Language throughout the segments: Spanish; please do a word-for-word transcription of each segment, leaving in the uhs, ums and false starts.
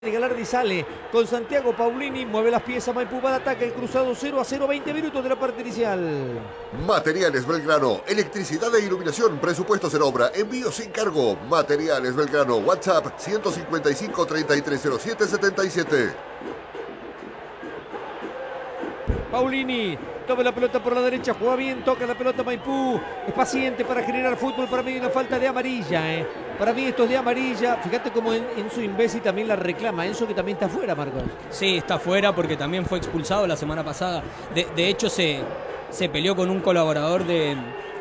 Galardi sale con Santiago Paulini, mueve las piezas, Maipú va al ataque, el cruzado cero a cero, veinte minutos de la parte inicial. Materiales Belgrano, electricidad e iluminación, presupuestos en obra, envío sin cargo. Materiales Belgrano, WhatsApp ciento cincuenta y cinco, treinta y tres cero siete, setenta y siete. Paulini toma la pelota por la derecha, juega bien, toca la pelota Maipú, es paciente para generar fútbol. Para mí hay una falta de amarilla, eh. Para mí esto es de amarilla. Fíjate cómo Enzo Imbesi también la reclama. Enzo, que también está fuera, Marcos. Sí, está fuera porque también fue expulsado la semana pasada. De, de hecho, se, se peleó con un colaborador de,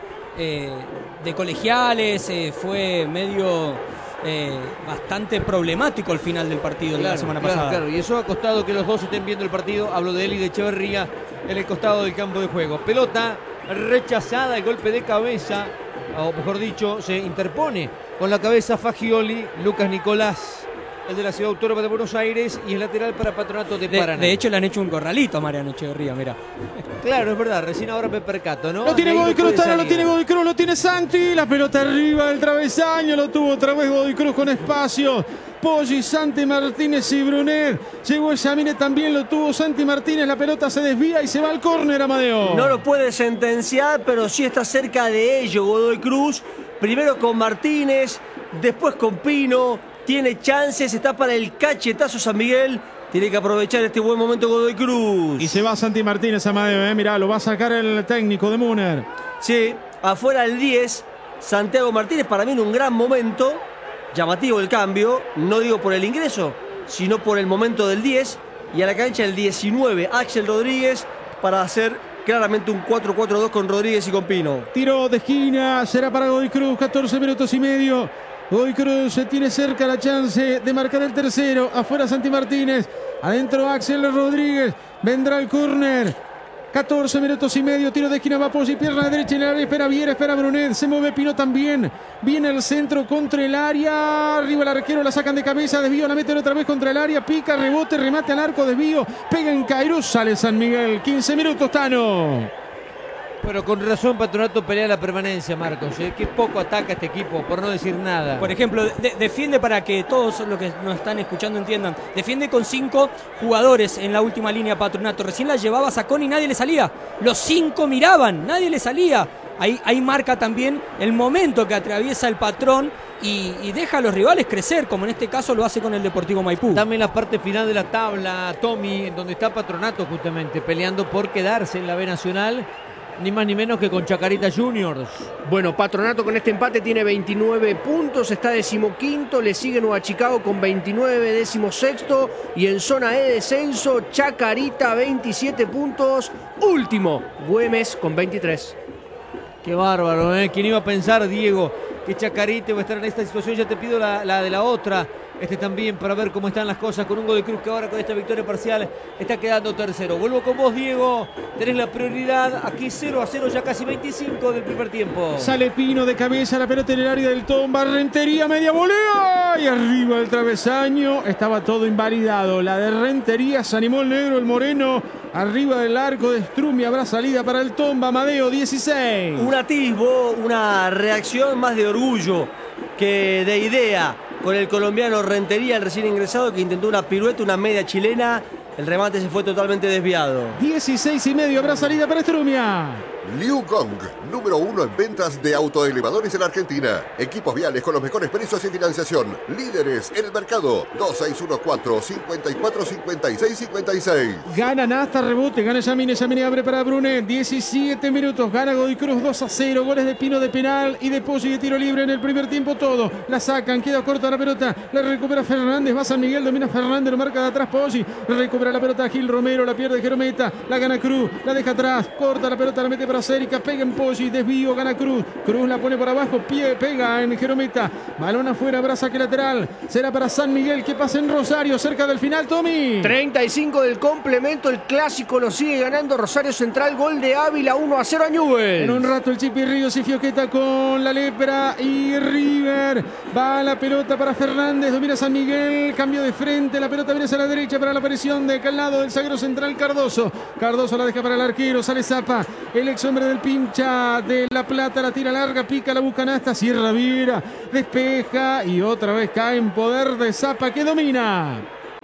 eh, de colegiales. Eh, fue medio eh, bastante problemático el final del partido de claro, la semana claro, pasada. Claro, y eso ha costado que los dos estén viendo el partido. Hablo de él y de Echeverría en el costado del campo de juego. Pelota rechazada, el golpe de cabeza, o mejor dicho, se interpone con la cabeza Fagioli, Lucas Nicolás, el de la Ciudad Autónoma de Buenos Aires, y el lateral para Patronato de Paraná. De, de hecho, le han hecho un corralito a Mariano Echeverría, mira. Claro, es verdad, recién ahora me percato, ¿no? Lo tiene Godoy Cruz, no lo tiene Godoy Cruz, lo tiene Santi, la pelota arriba del travesaño, lo tuvo otra vez Godoy Cruz con espacio. Poggi, Santi Martínez y Brunet. Llegó Yamine, también lo tuvo Santi Martínez. La pelota se desvía y se va al córner, Amadeo. No lo puede sentenciar, pero sí está cerca de ello Godoy Cruz. Primero con Martínez, después con Pino. Tiene chances, está para el cachetazo San Miguel. Tiene que aprovechar este buen momento Godoy Cruz. Y se va Santi Martínez, Amadeo. Eh. Mirá, lo va a sacar el técnico de Muner. Sí, afuera el diez. Santiago Martínez, para mí en un gran momento. Llamativo el cambio, no digo por el ingreso, sino por el momento del diez. Y a la cancha el diecinueve, Axel Rodríguez, para hacer claramente un cuatro cuatro dos con Rodríguez y con Pino. Tiro de esquina, será para Godoy Cruz, catorce minutos y medio. Godoy Cruz se tiene cerca la chance de marcar el tercero. Afuera Santi Martínez, adentro Axel Rodríguez, vendrá el córner. catorce minutos y medio, tiro de esquina, va Poggi, pierna derecha en el área, espera Viera, espera Brunet, se mueve Pino también, viene el centro contra el área, arriba el arquero, la sacan de cabeza, desvío, la meten otra vez contra el área, pica, rebote, remate al arco, desvío, pega en Cairós, sale San Miguel, quince minutos, Tano. Pero con razón Patronato pelea la permanencia, Marcos, ¿eh? Qué poco ataca este equipo, por no decir nada. Por ejemplo, de, defiende, para que todos los que nos están escuchando entiendan, defiende con cinco jugadores en la última línea Patronato. Recién la llevaba Sacón y nadie le salía. Los cinco miraban, nadie le salía. Ahí, ahí marca también el momento que atraviesa el patrón y, y deja a los rivales crecer, como en este caso lo hace con el Deportivo Maipú. Dame la parte final de la tabla, Tommy, en donde está Patronato justamente, peleando por quedarse en la B Nacional. Ni más ni menos que con Chacarita Juniors. Bueno, Patronato con este empate tiene veintinueve puntos, está decimoquinto, le sigue Nueva Chicago con veintinueve, decimosexto, y en zona E descenso, Chacarita veintisiete puntos, último, Güemes con veintitrés. Qué bárbaro, ¿eh? ¿Quién iba a pensar, Diego, que Chacarita va a estar en esta situación? Ya te pido la, la de la otra. Este también, para ver cómo están las cosas con un Godoy Cruz que ahora con esta victoria parcial está quedando tercero. Vuelvo con vos, Diego. Tenés la prioridad. Aquí cero a cero, ya casi veinticinco del primer tiempo. Sale Pino de cabeza, la pelota en el área del Tomba. Rentería, media volea. Y arriba el travesaño. Estaba todo invalidado. La de Rentería, se animó el negro, el moreno. Arriba del arco de Strumi, habrá salida para el Tomba. Amadeo, dieciséis. Un atisbo, una reacción más de orgullo que de idea con el colombiano Rentería, el recién ingresado, que intentó una pirueta, una media chilena. El remate se fue totalmente desviado. dieciséis y medio, habrá salida para Strumia. Liu Gong, número uno en ventas de autoelevadores en Argentina. Equipos viales con los mejores precios y financiación. Líderes en el mercado. dos seis uno cuatro, cinco cuatro, cinco seis cinco seis. Gana Nasta, rebote, gana Yamine, Yamine abre para Brunet. diecisiete minutos, gana Godoy Cruz dos a cero. Goles de Pino de penal y de Poggi de tiro libre en el primer tiempo todo. La sacan, queda corta la pelota. La recupera Fernández, va San Miguel, domina Fernández, lo marca de atrás Poggi. Recupera la pelota Gil Romero, la pierde Jerometa. La gana Cruz, la deja atrás. Corta la pelota, la mete para Cérica, pega en Poggi, desvío, gana Cruz. Cruz la pone por abajo, pie, pega en Jerometa. Balón afuera, brazaque lateral. Será para San Miguel, que pasa en Rosario, cerca del final, Tommy. treinta y cinco del complemento, el clásico lo sigue ganando Rosario Central, gol de Ávila, uno a cero a Newell's. En un rato el Chipi Ríos y Fioqueta con la lepra y River. Va la pelota para Fernández, domina San Miguel, cambio de frente, la pelota viene hacia la derecha para la aparición de Calado del zaguero central Cardoso. Cardoso la deja para el arquero, sale Zapa, el ex hombre del Pincha de La Plata, la tira larga, pica, la busca Nasta, cierra Viera, despeja y otra vez cae en poder de Zapa, que domina.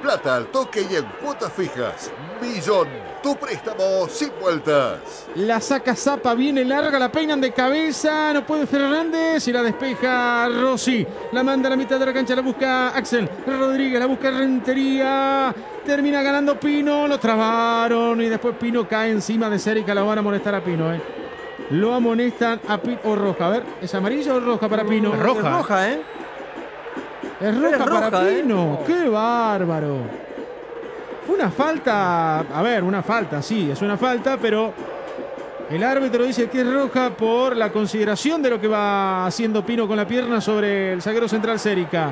Plata al toque y en cuotas fijas. Millón, tu préstamo sin vueltas. La saca Zapa, viene larga, la peinan de cabeza, no puede Fernández y la despeja Rossi. La manda a la mitad de la cancha, la busca Axel Rodríguez, la busca Rentería. Termina ganando Pino, lo trabaron y después Pino cae encima de Cérica, la van a molestar a Pino, eh. Lo amonestan a Pino, o roja, a ver, ¿es amarilla o roja para Pino? Es roja. Es roja, ¿eh? Es roja, es roja para ¿eh? Pino, qué bárbaro. Fue una falta, a ver, una falta, sí, es una falta, pero el árbitro dice que es roja por la consideración de lo que va haciendo Pino con la pierna sobre el zaguero central Cérica.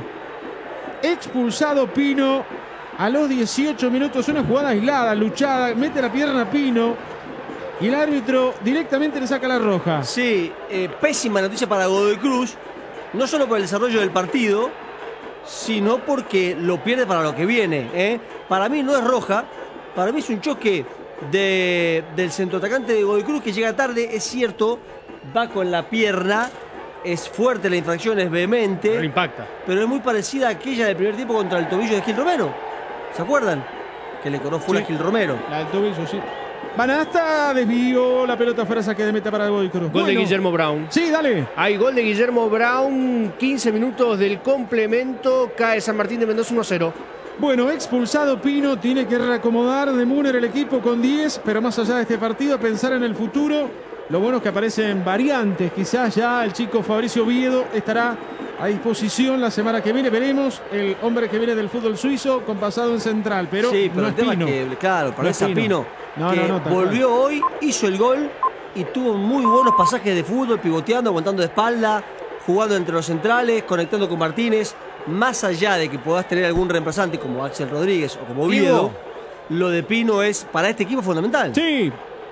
Expulsado Pino a los dieciocho minutos, una jugada aislada, luchada, mete la pierna Pino y el árbitro directamente le saca la roja. Sí, eh, pésima noticia para Godoy Cruz, no solo por el desarrollo del partido, sino porque lo pierde para lo que viene, ¿eh? Para mí no es roja, para mí es un choque de, del centroatacante de Godoy Cruz que llega tarde, es cierto, va con la pierna, es fuerte la infracción, es vehemente, Pero impacta. pero es muy parecida a aquella del primer tiempo contra el tobillo de Gil Romero, ¿se acuerdan? Que le cobró fuera Sí. a Gil Romero. La del tobillo, sí. Banasta, desvío, la pelota fuera, saque de meta para Godoy Cruz. Gol de Bueno. Guillermo Brown. Sí, dale. Hay gol de Guillermo Brown, quince minutos del complemento, cae San Martín de Mendoza uno a cero. Bueno, expulsado Pino, tiene que reacomodar de Müller el equipo con diez, pero más allá de este partido, pensar en el futuro. Lo bueno es que aparecen variantes, quizás ya el chico Fabricio Oviedo estará a disposición la semana que viene. Veremos el hombre que viene del fútbol suizo con pasado en central, pero, sí, pero no el es tema Pino. es que, claro, No parece es a Pino. Pino, No, que no, no, tal volvió hoy, hizo el gol y tuvo muy buenos pasajes de fútbol, pivoteando, aguantando de espalda, jugando entre los centrales, conectando con Martínez. Más allá de que puedas tener algún reemplazante como Axel Rodríguez o como Oviedo, lo de Pino es para este equipo fundamental. Sí,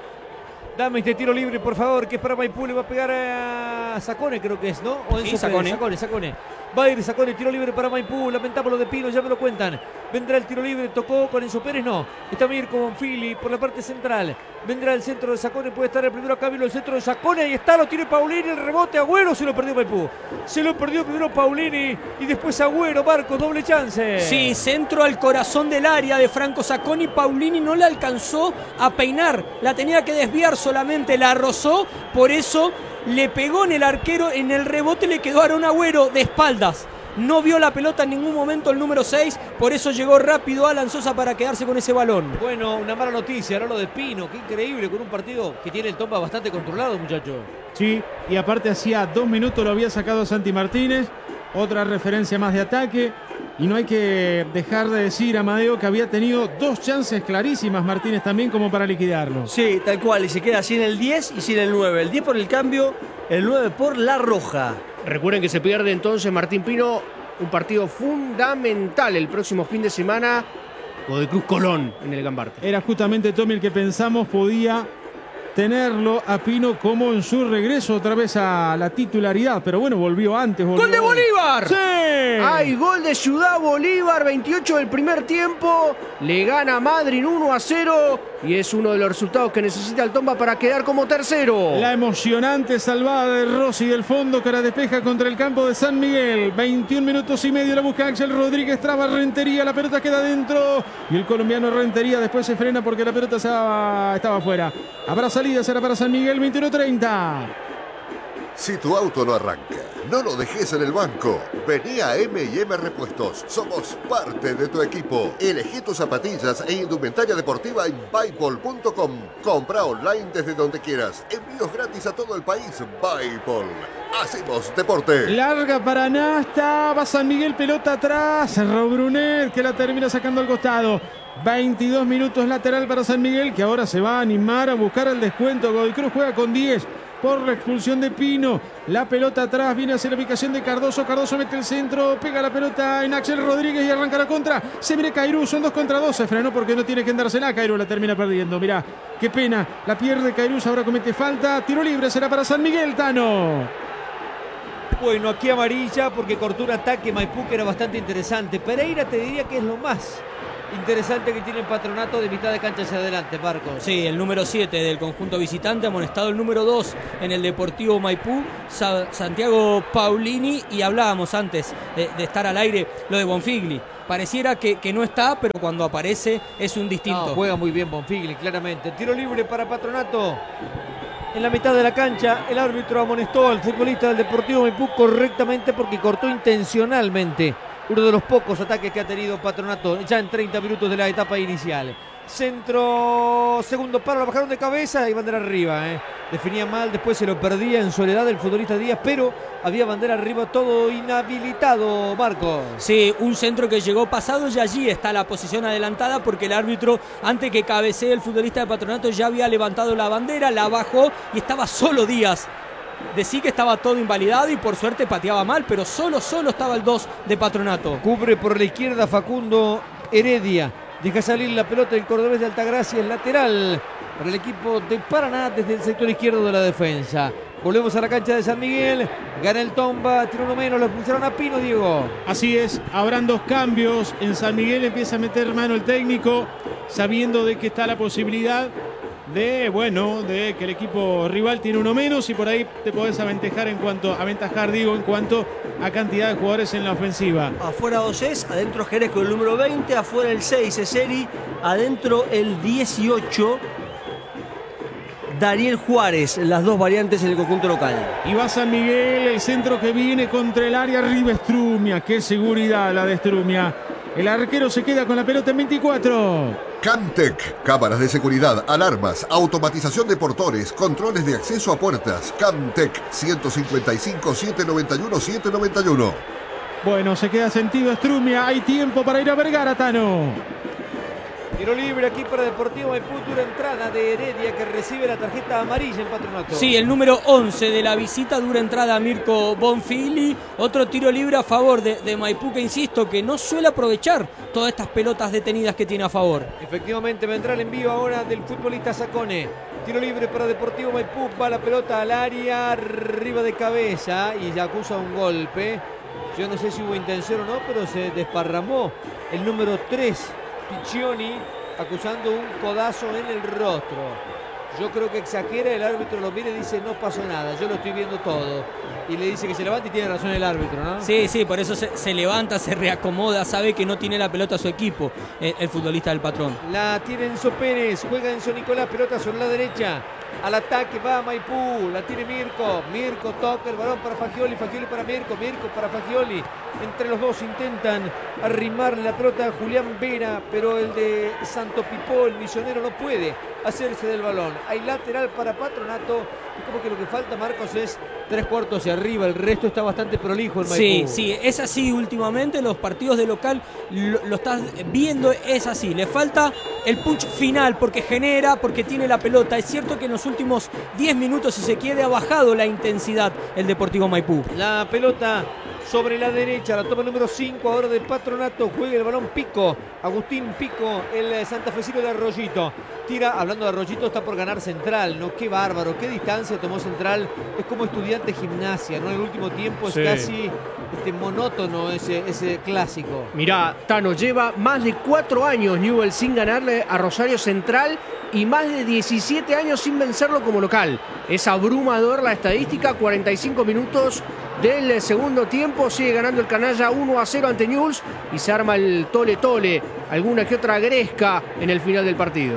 Dame este tiro libre, por favor, que es para Maipú. Le va a pegar a Sacone, creo que es, ¿no? O Enzo Sí, Sacone. Pérez. Sacone, Sacone. Va a ir Sacone, tiro libre para Maipú. Lamentamos lo de Pino, ya me lo cuentan. Vendrá el tiro libre, tocó con Enzo Pérez, no. Está Mir con Fili por la parte central. Vendrá el centro de Sacone, puede estar el primero acá, vino el centro de Sacone. Ahí está, lo tiene Paulini, el rebote, Agüero, se lo perdió Maipú. Se lo perdió primero Paulini y después Agüero, Marcos, doble chance. Sí, centro al corazón del área de Franco Sacconi. Paulini no la alcanzó a peinar, la tenía que desviar solamente, la rozó, por eso le pegó en el arquero, en el rebote le quedó Aarón Agüero de espaldas. No vio la pelota en ningún momento el número seis, por eso llegó rápido Alan Sosa para quedarse con ese balón. Bueno, una mala noticia, ahora lo de Pino, qué increíble, con un partido que tiene el Tomba bastante controlado, muchachos. sí, y aparte hacía dos minutos lo había sacado Santi Martínez, otra referencia más de ataque, y no hay que dejar de decir, Amadeo, que había tenido dos chances clarísimas Martínez también como para liquidarlo. Sí, tal cual, y se queda sin el diez y sin el nueve. El diez por el cambio, el nueve por la roja. Recuerden que se pierde entonces Martín Pino, un partido fundamental el próximo fin de semana. Godoy Cruz Colón en el Gambarte. Era justamente Tommy el que pensamos podía tenerlo a Pino como en su regreso otra vez a la titularidad, pero bueno, volvió antes. Volvió ¡Gol de Bolívar! ¡Sí! Hay gol de Ciudad Bolívar, veintiocho del primer tiempo. Le gana Madryn uno a cero y es uno de los resultados que necesita el Tomba para quedar como tercero. La emocionante salvada de Rossi del fondo que ahora despeja contra el campo de San Miguel. veintiún minutos y medio la busca Axel Rodríguez, traba Rentería, la pelota queda dentro y el colombiano Rentería después se frena porque la pelota estaba, estaba afuera. Habrá salida, será para San Miguel, veintiuno treinta. Si tu auto no arranca, no lo dejes en el banco. Vení a eme y eme Repuestos. Somos parte de tu equipo. Elegí tus zapatillas e indumentaria deportiva en Buypol punto com. Compra online desde donde quieras. Envíos gratis a todo el país. Buypol. Hacemos deporte. Larga para Nasta, va San Miguel, pelota atrás. Raúl Brunet que la termina sacando al costado. veintidós minutos lateral para San Miguel, que ahora se va a animar a buscar el descuento. Godoy Cruz juega con diez por la expulsión de Pino. La pelota atrás, viene hacia la ubicación de Cardoso. Cardoso mete el centro, pega la pelota en Axel Rodríguez y arranca la contra. Se viene Cairú, son dos contra dos. Se frenó porque no tiene que andársela. Cairú la termina perdiendo. Mirá, qué pena. La pierde Cairú, ahora comete falta. Tiro libre será para San Miguel, Tano. Bueno, aquí amarilla porque cortó un ataque Maipú que era bastante interesante. Pereira te diría que es lo más interesante que tiene Patronato de mitad de cancha hacia adelante, Marcos. Sí, el número siete del conjunto visitante, amonestado el número dos en el Deportivo Maipú, Sa Santiago Paulini, y hablábamos antes de, de estar al aire lo de Bonfigli. Pareciera que, que no está, pero cuando aparece es un distinto. No, juega muy bien Bonfigli, claramente. Tiro libre para Patronato. En la mitad de la cancha, el árbitro amonestó al futbolista del Deportivo Maipú correctamente porque cortó intencionalmente uno de los pocos ataques que ha tenido Patronato ya en treinta minutos de la etapa inicial. Centro, segundo paro, lo bajaron de cabeza y bandera arriba. ¿eh? Definía mal, después se lo perdía en soledad el futbolista Díaz, pero había bandera arriba, todo inhabilitado, Marcos. Sí, un centro que llegó pasado y allí está la posición adelantada porque el árbitro, antes que cabecee el futbolista de Patronato, ya había levantado la bandera, la bajó y estaba solo Díaz. Decí que estaba todo invalidado y por suerte pateaba mal, pero solo, solo estaba el dos de Patronato. Cubre por la izquierda Facundo Heredia. Deja salir la pelota del cordobés de Altagracia, el lateral para el equipo de Paraná desde el sector izquierdo de la defensa. Volvemos a la cancha de San Miguel. Gana el Tomba, tiro uno menos, lo expulsaron a Pino, Diego. Así es, habrán dos cambios. En San Miguel empieza a meter mano el técnico, sabiendo de que está la posibilidad de, bueno, de que el equipo rival tiene uno menos y por ahí te podés aventajar en cuanto, aventajar, digo, en cuanto a cantidad de jugadores en la ofensiva. Afuera Océs, adentro Jerez con el número veinte, afuera el seis, Eseri, adentro el dieciocho, Daniel Juárez, las dos variantes en el conjunto local. Y va San Miguel, el centro que viene contra el área, arriba Strumia, qué seguridad la de Strumia. El arquero se queda con la pelota en veinticuatro. Camtec, cámaras de seguridad, alarmas, automatización de portones, controles de acceso a puertas. Camtec, ciento cincuenta y cinco, setecientos noventa y uno, setecientos noventa y uno. Bueno, se queda sentido Strumia, hay tiempo para ir a Vergara, Tano. Tiro libre aquí para Deportivo Maipú, dura entrada de Heredia que recibe la tarjeta amarilla en Patronato. Sí, el número once de la visita, dura entrada a Mirko Bonfigli. Otro tiro libre a favor de, de Maipú, que insisto, que no suele aprovechar todas estas pelotas detenidas que tiene a favor. Efectivamente, vendrá el envío ahora del futbolista Sacone. Tiro libre para Deportivo Maipú, va la pelota al área, arriba de cabeza y ya acusa un golpe. Yo no sé si hubo intención o no, pero se desparramó el número tres. Piccioni acusando un codazo en el rostro. Yo creo que exagera, el árbitro lo mira y dice no pasó nada, yo lo estoy viendo todo. Y le dice que se levante y tiene razón el árbitro, ¿no? Sí, sí, por eso se, se levanta, se reacomoda, sabe que no tiene la pelota a su equipo, el, el futbolista del Patrón. La tiene Enzo Pérez, juega Enzo Nicolás, pelota sobre la derecha. Al ataque va Maipú, la tiene Mirko, Mirko toca el balón para Fagioli, Fagioli para Mirko, Mirko para Fagioli. Entre los dos intentan arrimarle la pelota a Julián Vera, pero el de Santo Pipó, el misionero, no puede hacerse del balón. Hay lateral para Patronato y como que lo que falta, Marcos, es tres cuartos hacia arriba, el resto está bastante prolijo en Maipú. Sí, sí, es así últimamente, los partidos de local lo, lo estás viendo, es así, le falta el punch final porque genera, porque tiene la pelota. Es cierto que en los últimos diez minutos, si se quiere, ha bajado la intensidad el Deportivo Maipú. La pelota sobre la derecha, la toma el número cinco ahora de Patronato, juega el balón Pico, Agustín Pico, el santafesino de Arroyito. Tira, hablando de Arroyito, está por ganar Central, ¿no? Qué bárbaro, qué distancia tomó Central. Es como Estudiante Gimnasia, ¿no? En el último tiempo es sí. casi este, monótono ese, ese clásico. Mirá, Tano, lleva más de cuatro años Newell sin ganarle a Rosario Central y más de diecisiete años sin vencerlo como local. Es abrumador la estadística, cuarenta y cinco minutos del segundo tiempo, sigue ganando el canalla uno a cero ante Newell's y se arma el tole tole, alguna que otra gresca en el final del partido.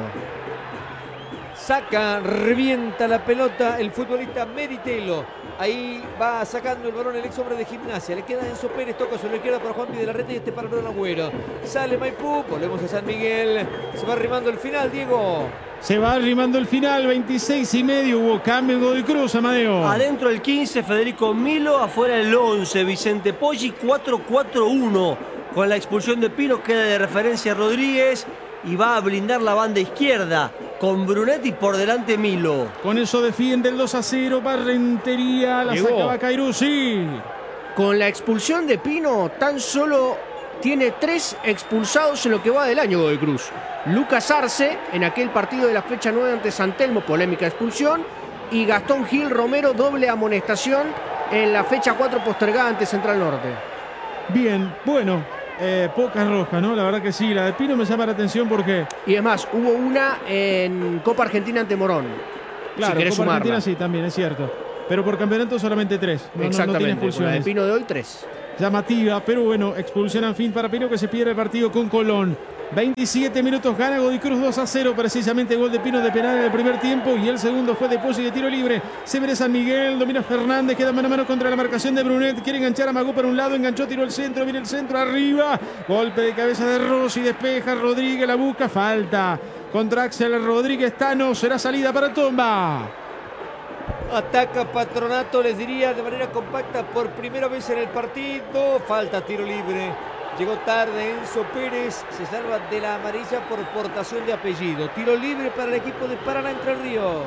Saca, revienta la pelota el futbolista Meritelo. Ahí va sacando el balón el ex hombre de Gimnasia. Le queda Enzo Pérez, toca sobre la izquierda para Juan de la Reta y este para Bruno Agüero. Sale Maipú, volvemos a San Miguel. Se va arrimando el final, Diego. Se va arrimando el final, veintiséis y medio, hubo cambio en Godoy Cruz, Amadeo. Adentro el quince, Federico Milo, afuera el once, Vicente Poggi, cuatro cuatro uno. Con la expulsión de Pino queda de referencia Rodríguez y va a blindar la banda izquierda con Brunetti por delante Milo. Con eso defiende el dos a cero, Barrentería, la Llegó. sacaba Cairuzzi. Con la expulsión de Pino, tan solo tiene tres expulsados en lo que va del año Godoy Cruz. Lucas Arce, en aquel partido de la fecha nueve ante San Telmo, polémica expulsión. Y Gastón Gil Romero, doble amonestación en la fecha cuatro postergada ante Central Norte. Bien, bueno, eh, pocas rojas, ¿no? La verdad que sí, la de Pino me llama la atención porque... Y es más, hubo una en Copa Argentina ante Morón. Claro, si querés Copa sumarla. Argentina sí, también, es cierto. Pero por campeonato solamente tres. No, Exactamente, no, no tiene con la de expulsiones. Pino de hoy, tres. Llamativa, pero bueno, expulsión al fin para Pino, que se pierde el partido con Colón. veintisiete minutos, gana Godoy Cruz dos a cero, precisamente gol de Pino de penal en el primer tiempo, y el segundo fue de Poggi de tiro libre. Se ve San Miguel, domina Fernández, queda mano a mano contra la marcación de Brunet, quiere enganchar a Magú por un lado, enganchó, tiró el centro, viene el centro arriba, golpe de cabeza de Rossi, despeja, Rodríguez la busca, falta contra Axel Rodríguez Tano, será salida para Tomba. Ataca Patronato, les diría, de manera compacta por primera vez en el partido. Falta, tiro libre. Llegó tarde Enzo Pérez, se salva de la amarilla por portación de apellido. Tiro libre para el equipo de Paraná Entre Ríos.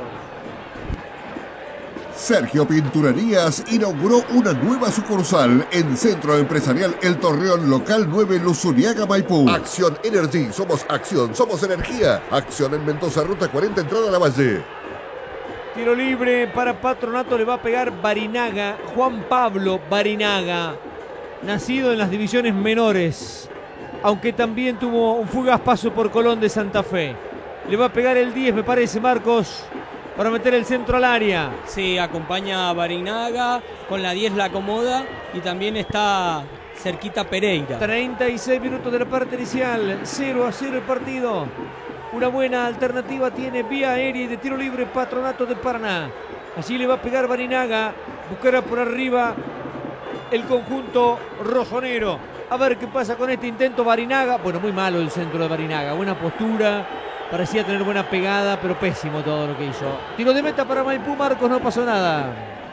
Sergio Pinturerías inauguró una nueva sucursal en Centro Empresarial El Torreón, local nueve, Luzuriaga, Maipú. Acción Energy, somos acción, somos energía. Acción en Mendoza, ruta cuarenta, entrada a la Valle. Tiro libre para Patronato, le va a pegar Barinaga, Juan Pablo Barinaga, nacido en las divisiones menores, aunque también tuvo un fugaz paso por Colón de Santa Fe. Le va a pegar el diez, me parece, Marcos, para meter el centro al área. Sí, acompaña a Barinaga, con la diez la acomoda y también está cerquita Pereira. treinta y seis minutos de la parte inicial, cero a cero el partido. Una buena alternativa tiene vía aérea y de tiro libre Patronato de Paraná. Allí le va a pegar Barinaga, buscará por arriba el conjunto rosonero. A ver qué pasa con este intento Barinaga. Bueno, muy malo el centro de Barinaga, buena postura, parecía tener buena pegada, pero pésimo todo lo que hizo. Tiro de meta para Maipú, Marcos, no pasó nada.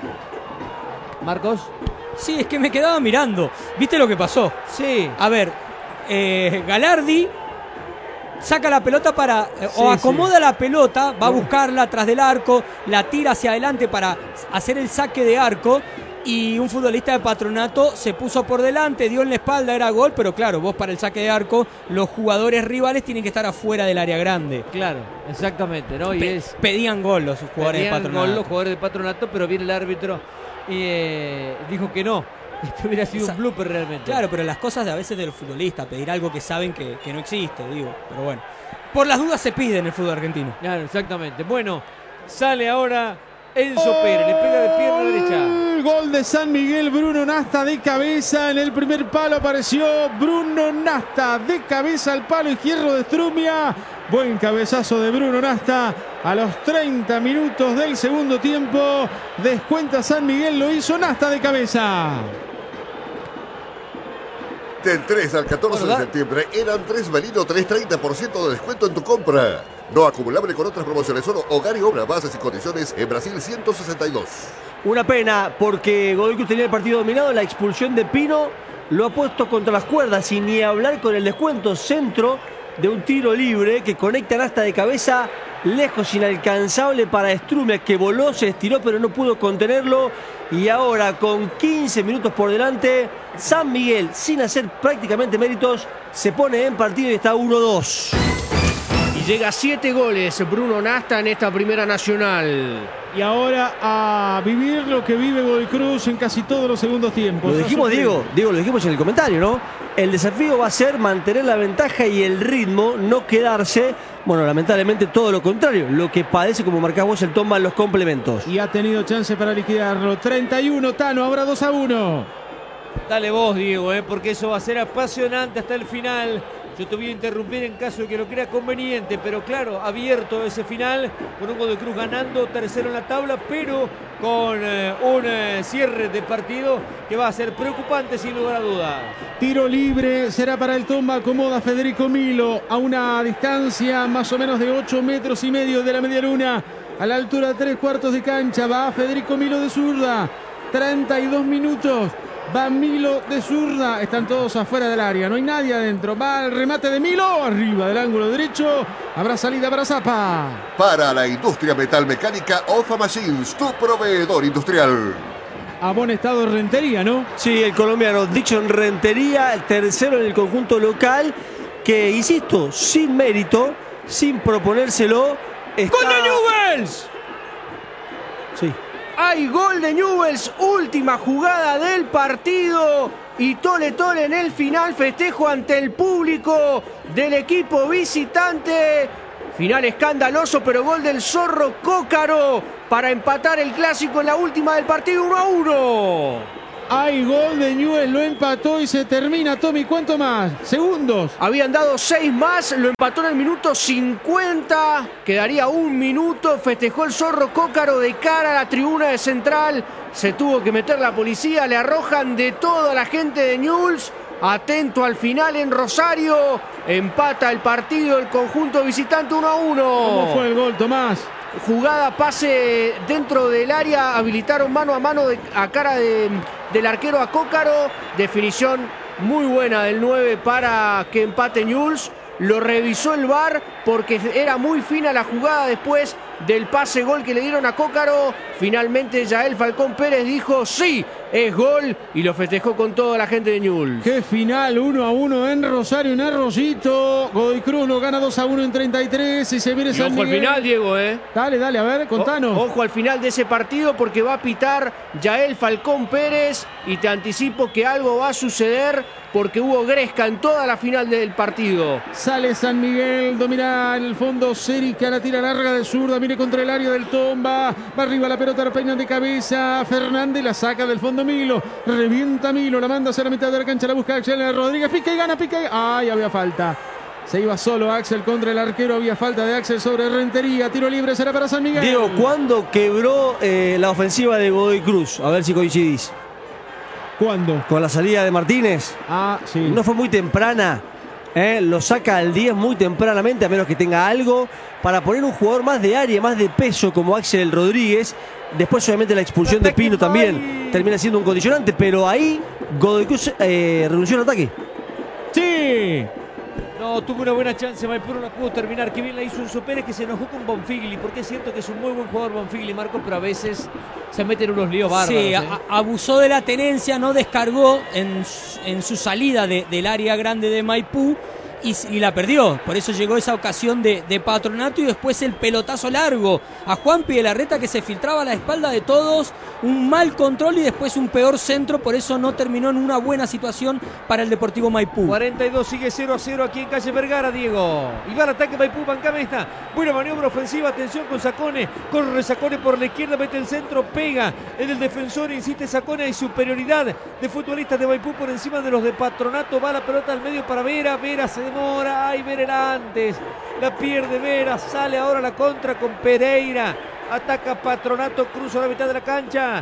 Marcos. Sí, es que me quedaba mirando. ¿Viste lo que pasó? Sí. A ver, eh, Galardi saca la pelota para, eh, Sí, o acomoda sí. la pelota, va a buscarla atrás del arco, la tira hacia adelante para hacer el saque de arco, y un futbolista de Patronato se puso por delante, dio en la espalda, era gol, pero claro, vos para el saque de arco, los jugadores rivales tienen que estar afuera del área grande. Claro, exactamente, ¿no? Y Pe- es pedían gol los jugadores pedían de Patronato. gol los jugadores de Patronato, pero viene el árbitro y eh, dijo que no. Esto hubiera sido Esa- un blooper realmente. Claro, pero las cosas de a veces de los futbolistas, pedir algo que saben que, que no existe, digo, pero bueno. Por las dudas se pide en el fútbol argentino. Claro, exactamente. Bueno, sale ahora Enzo Pérez, le pega de pierna derecha. El gol de San Miguel, Bruno Nasta de cabeza. En el primer palo apareció Bruno Nasta de cabeza al palo izquierdo de Strumia. Buen cabezazo de Bruno Nasta a los treinta minutos del segundo tiempo. Descuenta San Miguel, lo hizo Nasta de cabeza. Del tres al catorce Bueno, da- de septiembre eran tres Melino, tres treinta por ciento de descuento en tu compra. No acumulable con otras promociones, solo hogar y obra, bases y condiciones en Brasil ciento sesenta y dos. Una pena porque Godoy Cruz tenía el partido dominado, la expulsión de Pino lo ha puesto contra las cuerdas y ni hablar con el descuento, centro de un tiro libre que conectan hasta de cabeza, lejos, inalcanzable para Strumia, que voló, se estiró pero no pudo contenerlo, y ahora con quince minutos por delante, San Miguel, sin hacer prácticamente méritos, se pone en partido y está uno dos. Y llega a siete goles Bruno Nasta en esta primera nacional. Y ahora a vivir lo que vive Godoy Cruz en casi todos los segundos tiempos. Lo dijimos, Ha sufrido. Diego, Diego, lo dijimos en el comentario, ¿no? El desafío va a ser mantener la ventaja y el ritmo, no quedarse, bueno, lamentablemente todo lo contrario, lo que padece, como marcás vos, el Tomba en los complementos. Y ha tenido chance para liquidarlo. treinta y uno, Tano, ahora dos a uno. Dale vos, Diego, ¿eh? Porque eso va a ser apasionante hasta el final. Yo te voy a interrumpir en caso de que lo crea conveniente, pero claro, abierto ese final, con un Godoy Cruz ganando, tercero en la tabla, pero con eh, un eh, cierre de partido que va a ser preocupante sin lugar a dudas. Tiro libre será para el Tomba, acomoda Federico Milo a una distancia más o menos de ocho metros y medio de la media luna, a la altura de tres cuartos de cancha. Va Federico Milo de zurda, treinta y dos minutos. Va Milo de zurda, están todos afuera del área, no hay nadie adentro. Va el remate de Milo, arriba del ángulo derecho. Habrá salida para Zapa. Para la industria metalmecánica, Ofa Machines, tu proveedor industrial. A buen estado Rentería, ¿no? Sí, el colombiano, dicho en Rentería, el tercero en el conjunto local, que, insisto, sin mérito, sin proponérselo, está... ¡Gol de Newell's! Sí. Hay gol de Newell's, última jugada del partido. y Tole Tole en el final, festejo ante el público del equipo visitante. Final escandaloso, pero gol del Zorro Cócaro para empatar el clásico en la última del partido, uno a uno. Hay gol de Newell's, lo empató y se termina. Tommy, ¿cuánto más? Segundos. Habían dado seis más, lo empató en el minuto cincuenta. Quedaría un minuto. Festejó el Zorro Cócaro de cara a la tribuna de Central. Se tuvo que meter la policía, le arrojan de todo a la gente de Newell's. Atento al final en Rosario. Empata el partido el conjunto visitante uno a uno. ¿Cómo fue el gol, Tomás? Jugada, pase dentro del área, habilitaron mano a mano de, a cara de, del arquero a Cócaro. Definición muy buena del nueve para que empate Newell's. Lo revisó el V A R porque era muy fina la jugada después del pase gol que le dieron a Cócaro. Finalmente Yael Falcón Pérez dijo sí, es gol, y lo festejó con toda la gente de Newell's. Qué final, uno a uno en Rosario, en Arroyito. Godoy Cruz lo gana dos a uno en treinta y tres y se viene Y San ojo al Miguel. final, Diego, eh. Dale, dale, a ver, contanos. O, ojo al final de ese partido porque va a pitar Yael Falcón Pérez y te anticipo que algo va a suceder porque hubo gresca en toda la final del partido. Sale San Miguel, domina en el fondo Cérica, la tira larga de zurda, mire contra el área del Tomba, va arriba la pelota, la peina de cabeza, Fernández la saca del fondo Milo, revienta Milo, la manda hacia la mitad de la cancha, la busca Axel Rodríguez, pica y gana, pica y... ¡Ay, había falta! Se iba solo Axel contra el arquero, había falta de Axel sobre Rentería, tiro libre será para San Miguel. Diego, ¿cuándo quebró eh, la ofensiva de Godoy Cruz? A ver si coincidís. ¿Cuándo? Con la salida de Martínez. Ah, sí. No fue muy temprana. ¿eh? Lo saca al diez muy tempranamente, a menos que tenga algo, para poner un jugador más de área, más de peso como Axel Rodríguez. Después obviamente la expulsión de Pino también termina siendo un condicionante, pero ahí Godoy Cruz eh, renunció al ataque. ¡Sí! No, tuvo una buena chance, Maipú no la pudo terminar. Que bien la hizo Enzo Pérez, que se enojó con Bonfigli, porque es cierto que es un muy buen jugador Bonfigli, Marco, pero a veces se mete en unos líos bárbaros. Sí, ¿eh? a- abusó de la tenencia, no descargó en, su- en su salida de- del área grande de Maipú y, s- y la perdió. Por eso llegó esa ocasión de, de Patronato y después el pelotazo largo a Juanpi de la Reta que se filtraba a la espalda de todos. Un mal control y después un peor centro, por eso no terminó en una buena situación para el Deportivo Maipú. cuarenta y dos sigue cero a cero aquí en calle Vergara, Diego. Y va al ataque Maipú, bancame esta. Buena maniobra ofensiva, atención con Sacone. Corre Sacone por la izquierda, mete el centro, pega en el defensor, insiste Sacone. Hay superioridad de futbolistas de Maipú por encima de los de Patronato. Va la pelota al medio para Vera. Vera se demora. Ay, Vera era antes. La pierde Vera. Sale ahora la contra con Pereira. Ataca Patronato, cruza la mitad de la cancha.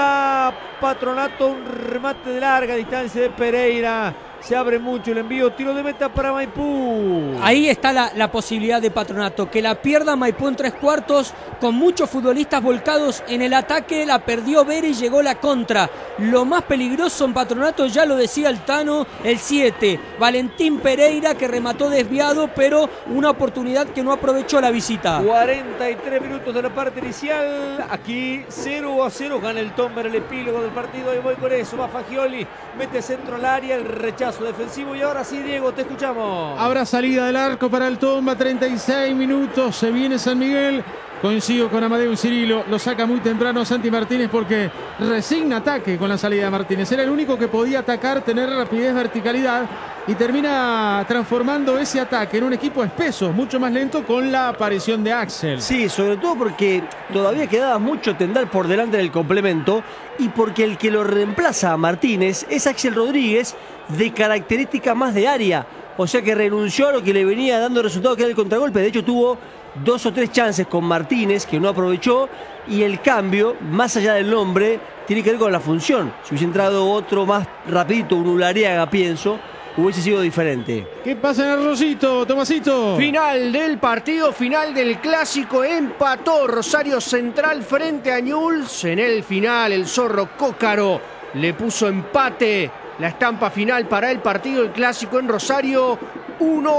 Da Patronato un remate de larga distancia de Pereira. Se abre mucho el envío, tiro de meta para Maipú. Ahí está la, la posibilidad de Patronato, que la pierda Maipú en tres cuartos, con muchos futbolistas volcados en el ataque, la perdió Vera y llegó la contra. Lo más peligroso en Patronato, ya lo decía el Tano, el siete, Valentín Pereira, que remató desviado, pero una oportunidad que no aprovechó la visita. cuarenta y tres minutos de la parte inicial. Aquí cero a cero. Gana el Tomber, el epílogo del partido. Y voy con eso. Va Fagioli. Mete centro al área. El rechazo defensivo. Y ahora sí, Diego, te escuchamos. Habrá salida del arco para el Tomba, treinta y seis minutos. Se viene San Miguel. Coincido con Amadeo Cirilo, lo saca muy temprano Santi Martínez porque resigna ataque con la salida de Martínez. Era el único que podía atacar, tener rapidez, verticalidad y termina transformando ese ataque en un equipo espeso, mucho más lento con la aparición de Axel. Sí, sobre todo porque todavía quedaba mucho tendal por delante del complemento y porque el que lo reemplaza a Martínez es Axel Rodríguez, de característica más de área. O sea que renunció a lo que le venía dando resultado, que era el contragolpe. De hecho tuvo dos o tres chances con Martínez que no aprovechó, y el cambio, más allá del nombre, tiene que ver con la función. Si hubiese entrado otro más rapidito, un Ulariaga, pienso, hubiese sido diferente. ¿Qué pasa en el Rosito, Tomasito? Final del partido, final del clásico, empató Rosario Central frente a Newell's. En el final el Zorro Cócaro le puso empate, la estampa final para el partido, el clásico en Rosario, uno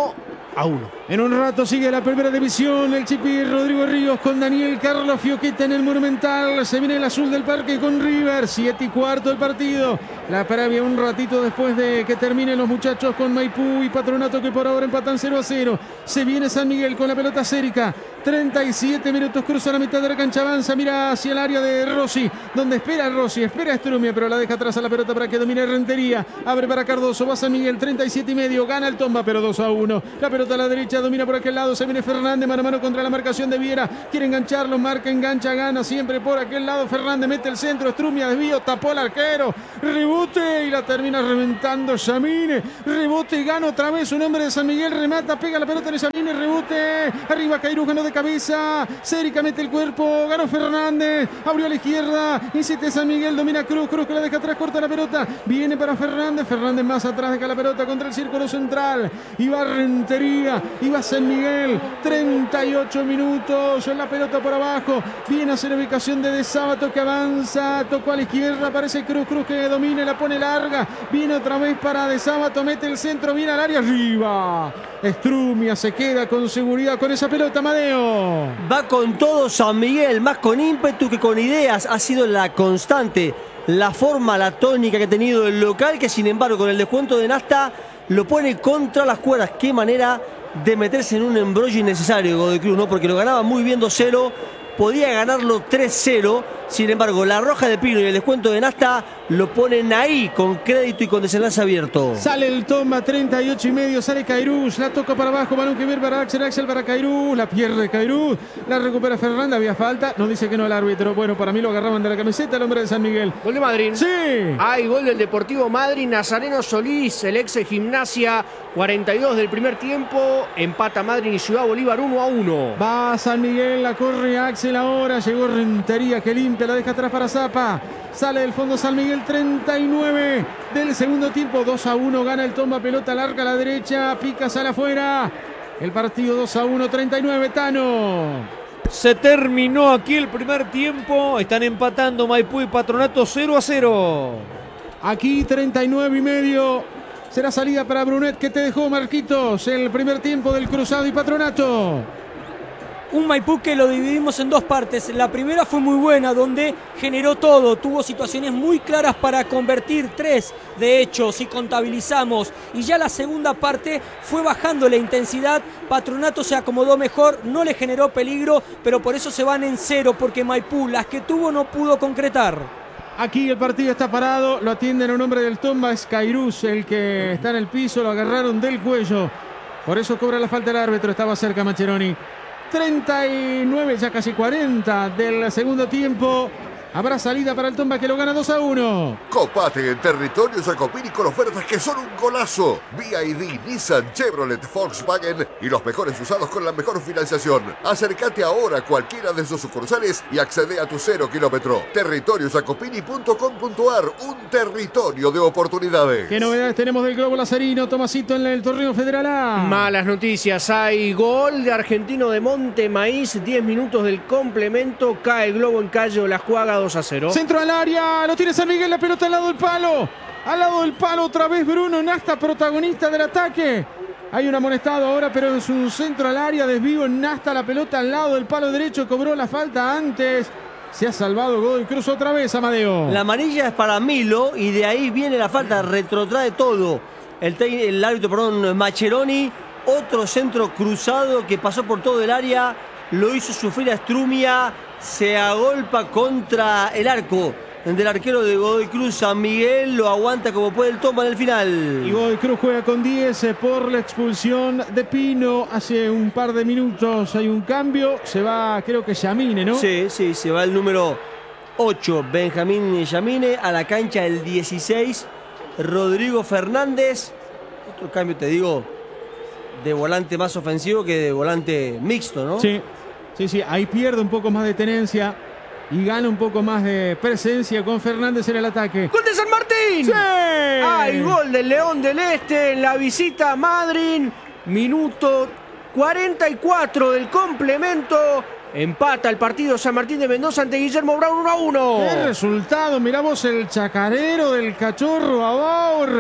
a uno. En un rato sigue la primera división. El Chipi Rodrigo Ríos con Daniel Carlos Fioqueta en el Monumental. Se viene el azul del parque con River. Siete y cuarto el partido. La previa un ratito después de que terminen los muchachos con Maipú y Patronato, que por ahora empatan cero a cero. Se viene San Miguel con la pelota Cérica. treinta y siete minutos, cruza la mitad de la cancha, avanza, mira hacia el área de Rossi, donde espera Rossi, espera Strumia, pero la deja atrás a la pelota para que domine Rentería. Abre para Cardoso, va San Miguel, treinta y siete y medio, gana el Tomba, pero dos a uno. La pelota a la derecha, domina por aquel lado, se viene Fernández, mano a mano contra la marcación de Viera. Quiere engancharlo, marca, engancha, gana siempre por aquel lado. Fernández mete el centro, Strumia desvío, tapó al arquero. Rebote y la termina reventando Yamine. Rebote y gana otra vez un hombre de San Miguel, remata, pega la pelota de Yamine, rebote. Arriba Cairú, ganó de cabeza. Cérica mete el cuerpo, ganó Fernández, abrió a la izquierda, insiste San Miguel, domina Cruz, Cruz que la deja atrás, corta la pelota, viene para Fernández, Fernández más atrás, deja la pelota contra el círculo central, y va Rentería, y va San Miguel, treinta y ocho minutos, la pelota por abajo, viene a hacer ubicación de De Sábato que avanza, tocó a la izquierda, aparece Cruz, Cruz que domina, la pone larga, viene otra vez para De Sábato, mete el centro, viene al área, arriba, Strumia se queda con seguridad con esa pelota, Amadeo. Va con todo San Miguel, más con ímpetu que con ideas. Ha sido la constante, la forma, la tónica que ha tenido el local, que sin embargo con el descuento de Nasta lo pone contra las cuerdas. Qué manera de meterse en un embrollo innecesario Godoy Cruz, ¿no? Porque lo ganaba muy bien dos cero, podía ganarlo tres cero. Sin embargo, la roja de Pino y el descuento de Nasta lo ponen ahí con crédito y con desenlace abierto. Sale el Tomba, treinta y ocho y medio, sale Cairús, la toca para abajo, balón que viene para Axel, Axel para Cairús, la pierde Cairús, la recupera Fernández, había falta, no dice que no el árbitro, bueno, para mí lo agarraban de la camiseta el hombre de San Miguel. Gol de Madrid. Sí. Hay gol del Deportivo Madrid, Nazareno Solís, el ex Gimnasia, cuarenta y dos del primer tiempo, empata Madrid y Ciudad Bolívar uno a uno. Va San Miguel, la corre Axel ahora, llegó Rentería que limpia, la deja atrás para Zapa. Sale del fondo San Miguel, treinta y nueve del segundo tiempo, dos a uno, gana el Tomba, pelota larga a la derecha, pica, sale afuera. El partido dos a uno, treinta y nueve, Tano. Se terminó aquí el primer tiempo, están empatando Maipú y Patronato cero a cero. Aquí treinta y nueve y medio, será salida para Brunet, que te dejó Marquitos, el primer tiempo del Cruzado y Patronato. Un Maipú que lo dividimos en dos partes. La primera fue muy buena, donde generó todo, tuvo situaciones muy claras para convertir, tres de hecho, si contabilizamos. Y ya la segunda parte fue bajando la intensidad, Patronato se acomodó mejor, no le generó peligro, pero por eso se van en cero, porque Maipú, las que tuvo, no pudo concretar. Aquí el partido está parado, lo atienden a un hombre del Tomba, es Cairús el que está en el piso, lo agarraron del cuello. Por eso cobra la falta el árbitro, estaba cerca Mascheroni. treinta y nueve, ya casi cuarenta del segundo tiempo. Habrá salida para el Tomba que lo gana dos a uno. Copate en territorio Jacopini con ofertas que son un golazo. B Y D, Nissan, Chevrolet, Volkswagen y los mejores usados con la mejor financiación. Acércate ahora a cualquiera de sus sucursales y accede a tu cero kilómetro. territorio jacopini punto com punto ar, un territorio de oportunidades. ¿Qué novedades tenemos del Globo Lazarino, Tomasito, en el torneo Federal A? Malas noticias, hay gol de Argentino de Monte Maíz, diez minutos del complemento, cae el Globo en Calle Olajuaga, dos a cero. Centro al área, lo tiene San Miguel, la pelota al lado del palo. Al lado del palo otra vez Bruno Nasta, protagonista del ataque. Hay un amonestado ahora, pero es un centro al área, desvío Nasta, la pelota al lado del palo derecho, cobró la falta antes. Se ha salvado Godoy Cruz otra vez, Amadeo. La amarilla es para Milo y de ahí viene la falta, retrotrae todo. El, el árbitro, perdón, Mascheroni, otro centro cruzado que pasó por todo el área, lo hizo sufrir a Strumia, se agolpa contra el arco del arquero de Godoy Cruz. San Miguel lo aguanta como puede el Tomba en el final. Y Godoy Cruz juega con diez por la expulsión de Pino. Hace un par de minutos hay un cambio. Se va, creo que Yamine, ¿no? Sí, sí, se va el número ocho, Benjamín Yamine, a la cancha el dieciséis, Rodrigo Fernández. Otro cambio, te digo, de volante más ofensivo que de volante mixto, ¿no? Sí, sí, sí. Ahí pierde un poco más de tenencia y gana un poco más de presencia con Fernández en el ataque. ¡Gol de San Martín! ¡Sí! Hay gol del León del Este en la visita a Madrid. Minuto cuarenta y cuatro del complemento. Empata el partido San Martín de Mendoza ante Guillermo Brown uno a uno. ¡Qué resultado! Miramos el chacarero del Cachorro Abaurre.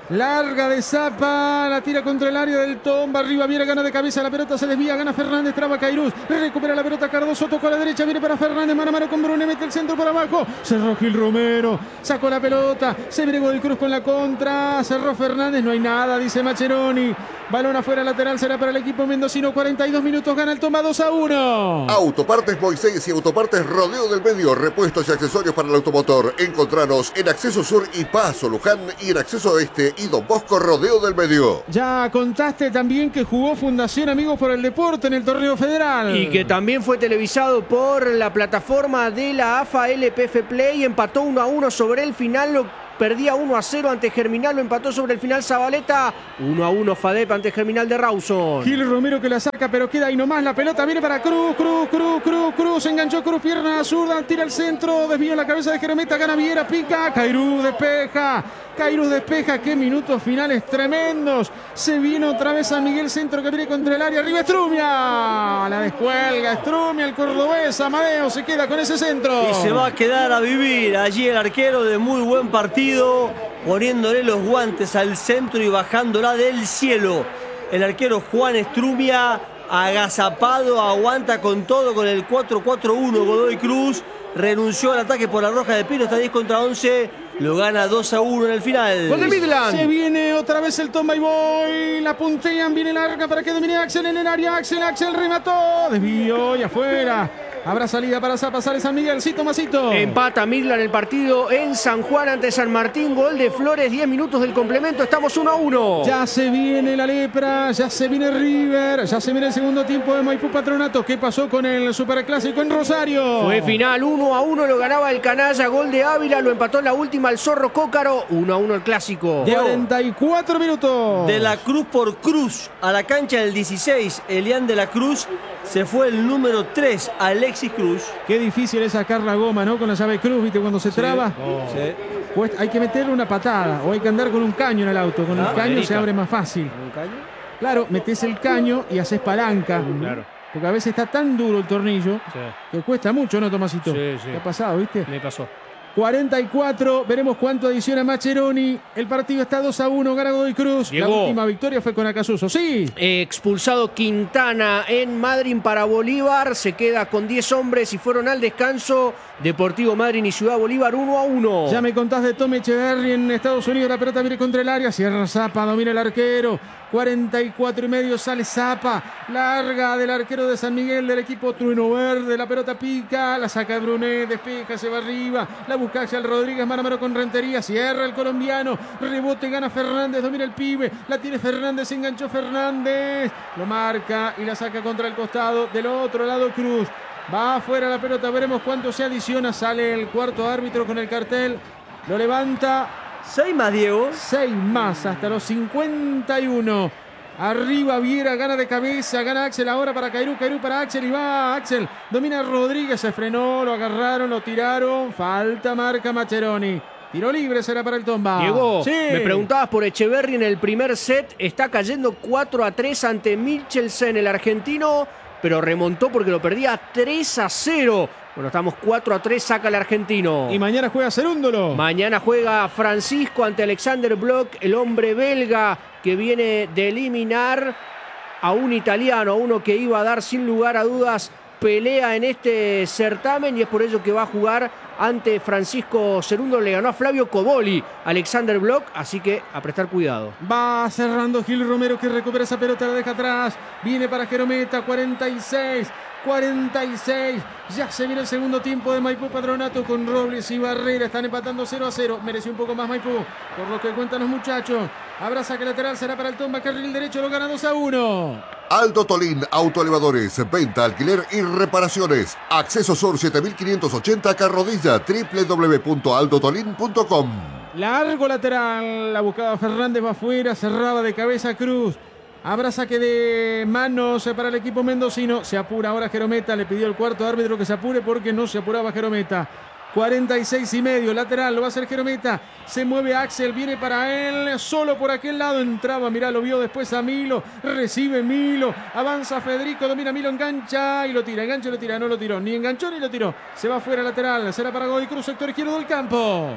Larga de Zapa, la tira contra el área del Tomba, arriba Viera, gana de cabeza, la pelota se desvía, gana Fernández, traba Cairuz, recupera la pelota Cardoso, tocó a la derecha, viene para Fernández, mano a mano con Brune, mete el centro por abajo, cerró Gil Romero, sacó la pelota, se viene Godoy Cruz con la contra, cerró Fernández, no hay nada, dice Macheroni, balón afuera lateral, será para el equipo mendocino, cuarenta y dos minutos, gana el Tomba dos a uno. Autopartes Moisés y Autopartes Rodeo del Medio, repuestos y accesorios para el automotor. Encontranos en Acceso Sur y Paso Luján y en Acceso Oeste y Don Bosco Rodeo del Medio. Ya contaste también que jugó Fundación Amigos por el Deporte en el torneo federal. Y que también fue televisado por la plataforma de la AFA L P F Play. Empató uno a uno sobre el final. Lo perdía uno a cero ante Germinal. Lo empató sobre el final Zabaleta. uno a uno Fadep ante Germinal de Rawson. Gil Romero que la saca, pero queda ahí nomás. La pelota viene para Cruz, Cruz, Cruz, Cruz, Cruz. Enganchó Cruz, pierna zurda, tira al centro. Desvía la cabeza de Jerometa, gana Viera, pica. Cairú despeja. Cairú despeja. Qué minutos finales tremendos. Se viene otra vez a Miguel Centro que viene contra el área. Arriba Strumia. La descuelga Strumia, el cordobés. Amadeo se queda con ese centro. Y se va a quedar a vivir allí el arquero de muy buen partido, poniéndole los guantes al centro y bajándola del cielo. El arquero Juan Strumia, agazapado, aguanta con todo con el cuatro cuatro uno. Godoy Cruz renunció al ataque por la roja de Pino, está diez contra once, lo gana dos a uno en el final. Gol de Midland. Se viene otra vez el Tomba y Boy, la puntean, viene larga para que domine Axel en el área, Axel, Axel remató, desvió y afuera. Habrá salida para Zapa, sale San Miguel, Cito Masito. Empata Midland el partido en San Juan ante San Martín. Gol de Flores, diez minutos del complemento. Estamos uno a uno. Ya se viene la lepra, ya se viene River, ya se viene el segundo tiempo de Maipú Patronato. ¿Qué pasó con el Superclásico en Rosario? Fue final, uno a uno lo ganaba el Canalla. Gol de Ávila, lo empató en la última el Zorro Cócaro. uno a uno el Clásico. cuarenta y cuatro minutos. De la Cruz por Cruz a la cancha del dieciséis, Elian de la Cruz, se fue el número tres, Alexis Cruz. Qué difícil es sacar la goma, ¿no? Con la llave Cruz, ¿viste? Cuando se traba. Oh. Sí. Pues hay que meterle una patada o hay que andar con un caño en el auto. Con Ah, el caño maderita. se abre más fácil. ¿Un caño? Claro, metés el caño y haces palanca. Claro. Porque a veces está tan duro el tornillo Sí. que cuesta mucho, ¿no, Tomasito? Sí, sí. ¿Qué ha pasado, viste? Me pasó. cuarenta y cuatro, veremos cuánto adiciona Macheroni. El partido está dos a uno, gana Godoy Cruz. Diego. La última victoria fue con Acasuso. Sí. Eh, expulsado Quintana en Madryn para Bolívar. Se queda con diez hombres y fueron al descanso. Deportivo Madryn y Ciudad Bolívar uno a uno. Ya me contás de Tom Echeverry en Estados Unidos. La pelota viene contra el área. Cierra Zapa, domina el arquero. cuarenta y cuatro y medio, sale Zapa. Larga del arquero de San Miguel del equipo Trueno Verde. La pelota pica, la saca Brunet, despeja, se va arriba. La busca Axel Rodríguez, mano a mano con Rentería. Cierra el colombiano. Rebote, gana Fernández, domina el pibe. La tiene Fernández, se enganchó Fernández. Lo marca y la saca contra el costado. Del otro lado Cruz. Va afuera la pelota, veremos cuánto se adiciona. Sale el cuarto árbitro con el cartel. Lo levanta. seis más, Diego. seis más hasta los cincuenta y uno. Arriba Viera, gana de cabeza, gana Axel ahora para Cairú, Cairú para Axel y va Axel. Domina Rodríguez, se frenó, lo agarraron, lo tiraron. Falta, marca Macheroni. Tiro libre será para el Tomba. Diego, Sí. me preguntabas por Echeverry en el primer set. Está cayendo cuatro a tres ante Michelsen, el argentino, pero remontó porque lo perdía tres a cero. Bueno, estamos cuatro a tres, saca el argentino. Y mañana juega Cerúndolo. Mañana juega Francisco ante Alexander Bloch, el hombre belga que viene de eliminar a un italiano, a uno que iba a dar sin lugar a dudas pelea en este certamen, y es por ello que va a jugar ante Francisco Cerúndolo. Le ganó a Flavio Coboli, Alexander Bloch, así que a prestar cuidado. Va cerrando Gil Romero que recupera esa pelota, la deja atrás. Viene para Jerometa, cuarenta y seis. cuarenta y seis, ya se viene el segundo tiempo de Maipú Patronato con Robles y Barrera, están empatando cero a cero, mereció un poco más Maipú, por lo que cuentan los muchachos. Habrá saque lateral, será para el Tomba, carril derecho, lo gana dos a uno. Aldo Tolín, autoelevadores, venta, alquiler y reparaciones. Acceso Sur siete mil quinientos ochenta, Carrodilla, doble u doble u doble u punto aldo tolín punto com. Largo lateral, la buscaba Fernández, va afuera, cerraba de cabeza Cruz. Habrá saque de manos para el equipo mendocino. Se apura ahora Jerometa. Le pidió el cuarto árbitro que se apure porque no se apuraba Jerometa. cuarenta y seis y medio. Lateral. Lo va a hacer Jerometa. Se mueve Axel. Viene para él. Solo por aquel lado. Entraba. Mirá, lo vio después a Milo. Recibe Milo. Avanza Federico. Domina Milo. Engancha. Y lo tira. Engancha y lo tira. No lo tiró. Ni enganchó ni lo tiró. Se va fuera lateral. Será para Godoy Cruz. Sector izquierdo del campo.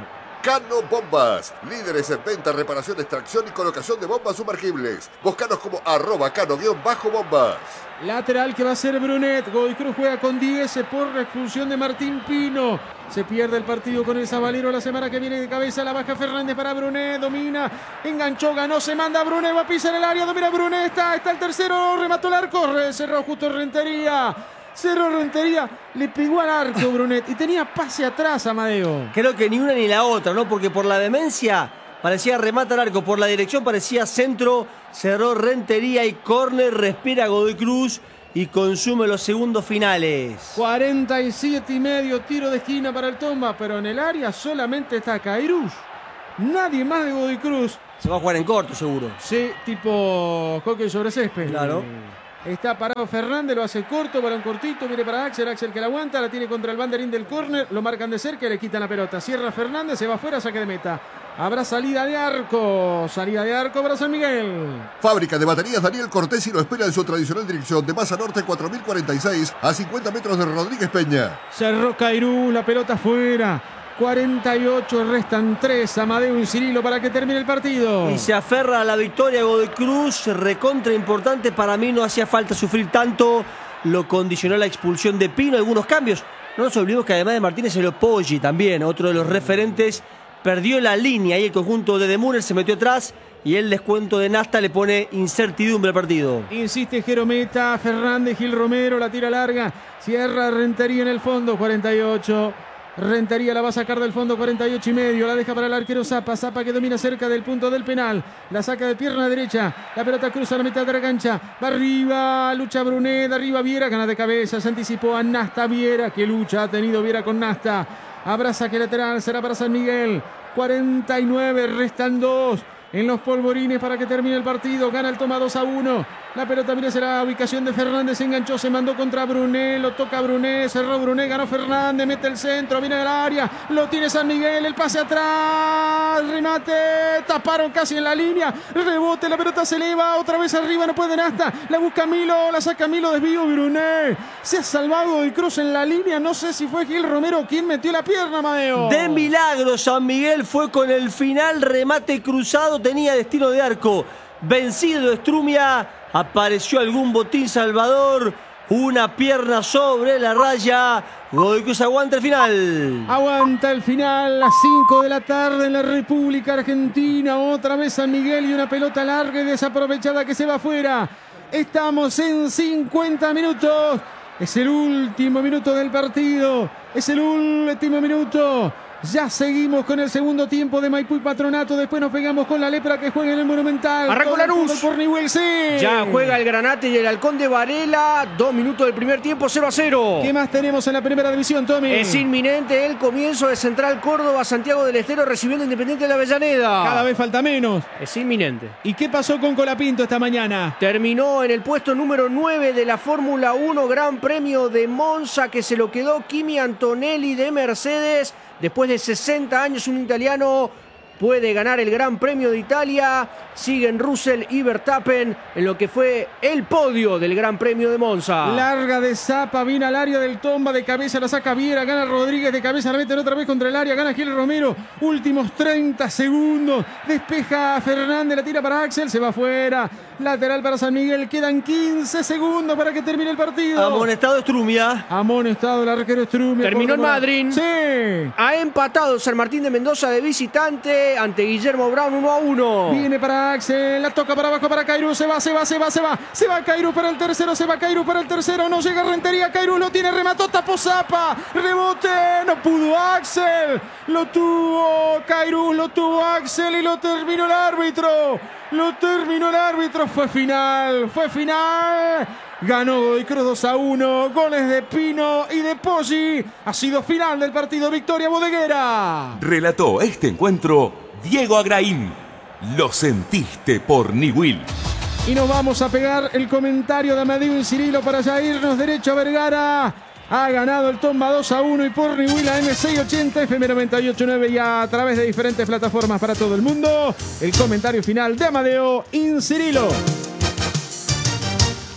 Cano Bombas, líderes en venta, reparación, extracción y colocación de bombas sumergibles. Búscanos como arroba cano-bombas. Lateral que va a ser Brunet. Godoy Cruz juega con diez por la expulsión de Martín Pino. Se pierde el partido con el Sabalero la semana que viene. De cabeza la baja Fernández para Brunet. Domina, enganchó, ganó, se manda Brunet. Va a pisar el área, domina Brunet. Está, está el tercero, remató el arco. Cerró justo Rentería. Cerró Rentería, le pegó al arco Brunet y tenía pase atrás Amadeo. Creo que ni una ni la otra, ¿no? Porque por la demencia parecía remata al arco, por la dirección parecía centro, cerró Rentería y córner, respira Godoy Cruz y consume los segundos finales. cuarenta y siete y medio, tiro de esquina para el Tomba, pero en el área solamente está Cairuz. Nadie más de Godoy Cruz. Se va a jugar en corto, seguro. Sí, tipo hockey sobre césped. Claro. Está parado Fernández, lo hace corto, balón cortito, viene para Axel, Axel que la aguanta, la tiene contra el banderín del córner, lo marcan de cerca y le quitan la pelota. Cierra Fernández, se va afuera, saque de meta. Habrá salida de arco, salida de arco para San Miguel. Fábrica de baterías Daniel Cortesi lo espera en su tradicional dirección de Maza Norte cuatro mil cuarenta y seis a cincuenta metros de Rodríguez Peña. Cerró Cairú, la pelota fuera. cuarenta y ocho, restan tres. Amadeo y Cirilo para que termine el partido. Y se aferra a la victoria Godoy Cruz, recontra importante. Para mí no hacía falta sufrir tanto. Lo condicionó la expulsión de Pino, algunos cambios. No nos olvidemos que además de Martínez, el Poggi también, otro de los referentes, perdió la línea y el conjunto de Demuner se metió atrás. Y el descuento de Nasta le pone incertidumbre al partido. Insiste Jerometa, Fernández, Gil Romero, la tira larga. Cierra Rentería en el fondo, cuarenta y ocho. Rentería la va a sacar del fondo, cuarenta y ocho y medio. La deja para el arquero Zapa. Zapa que domina cerca del punto del penal. La saca de pierna derecha. La pelota cruza la mitad de la cancha. Va arriba, lucha Brunet. Arriba Viera, gana de cabeza. Se anticipó a Nasta Viera. Que lucha ha tenido Viera con Nasta. Habrá saque lateral, será para San Miguel. cuarenta y nueve, restan dos. En los polvorines para que termine el partido. Gana el Toma dos a uno. La pelota, mira, será la ubicación de Fernández. Se enganchó, se mandó contra Brunet. Lo toca Brunet, cerró Brunet, ganó Fernández. Mete el centro, viene del área. Lo tiene San Miguel, el pase atrás. Remate, taparon casi en la línea. Rebote, la pelota se eleva. Otra vez arriba, no puede Nasta. La busca Milo, la saca Milo, desvío Brunet. Se ha salvado el cruz en la línea. No sé si fue Gil Romero quien metió la pierna, Amadeo. De milagro, San Miguel fue con el final. Remate cruzado, tenía destino de arco. Vencido Estrumia, apareció algún botín salvador, una pierna sobre la raya. Godoy Cruz aguanta el final. Aguanta el final, las cinco de la tarde en la República Argentina. Otra vez San Miguel y una pelota larga y desaprovechada que se va afuera. Estamos en cincuenta minutos. Es el último minuto del partido. Es el último minuto. Ya seguimos con el segundo tiempo de Maipú y Patronato. Después nos pegamos con la Lepra que juega en el Monumental. Arrancó Lanús. Por Newell, sí. Ya juega el Granate y el Halcón de Varela. Dos minutos del primer tiempo, cero a cero. ¿Qué más tenemos en la primera división, Tommy? Es inminente el comienzo de Central Córdoba, Santiago del Estero recibiendo Independiente de la Avellaneda. Cada vez falta menos. Es inminente. ¿Y qué pasó con Colapinto esta mañana? Terminó en el puesto número nueve de la Fórmula uno, Gran Premio de Monza, que se lo quedó Kimi Antonelli de Mercedes. Después de sesenta años, un italiano puede ganar el Gran Premio de Italia. Siguen Russell y Verstappen en lo que fue el podio del Gran Premio de Monza. Larga de Zapa, viene al área del Tomba, de cabeza la saca Viera, gana Rodríguez de cabeza, la meten otra vez contra el área, gana Gil Romero. Últimos treinta segundos, despeja Fernández, la tira para Axel, se va afuera. Lateral para San Miguel, quedan quince segundos para que termine el partido. Amonestado Estrumia. Amonestado el arquero Estrumia. Terminó en Madrid. Sí. Ha empatado San Martín de Mendoza de visitante ante Guillermo Brown uno a uno. Viene para Axel, la toca para abajo para Cairú, se va, se va, se va, se va. Se va Cairú para el tercero, se va Cairú para el tercero. No llega Rentería, Cairú lo tiene, remató, tapó Zapa. Rebote, no pudo Axel. Lo tuvo Cairú, lo tuvo Axel y lo terminó el árbitro. Lo terminó el árbitro, fue final, fue final. Ganó Godoy Cruz dos a uno, goles de Pino y de Poggi. Ha sido final del partido, victoria bodeguera. Relató este encuentro Diego Agraín. Lo sentiste por Newell. Y nos vamos a pegar el comentario de Amadeo y Cirilo para ya irnos derecho a Vergara. Ha ganado el Tomba dos a uno y por Newell a M seiscientos ochenta, F M noventa y ocho punto nueve y a través de diferentes plataformas para todo el mundo. El comentario final de Amadeo y Cirilo.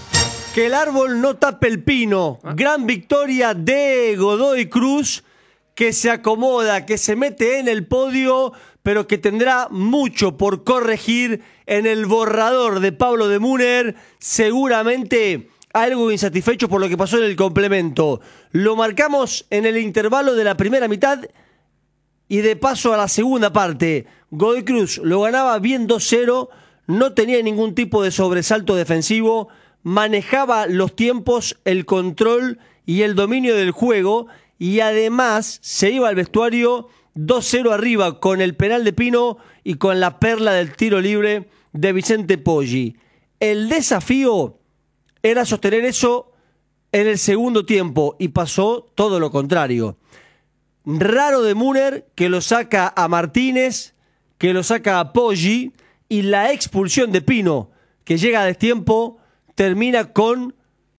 Que el árbol no tape el pino. Gran victoria de Godoy Cruz, que se acomoda, que se mete en el podio, pero que tendrá mucho por corregir en el borrador de Pablo de Munner. Seguramente algo insatisfecho por lo que pasó en el complemento. Lo marcamos en el intervalo de la primera mitad y de paso a la segunda parte. Godoy Cruz lo ganaba bien dos cero, no tenía ningún tipo de sobresalto defensivo, manejaba los tiempos, el control y el dominio del juego, y además se iba al vestuario dos cero arriba con el penal de Pino y con la perla del tiro libre de Vicente Poggi. El desafío era sostener eso en el segundo tiempo y pasó todo lo contrario. Raro de Munner, que lo saca a Martínez, que lo saca a Poggi, y la expulsión de Pino, que llega a destiempo, termina con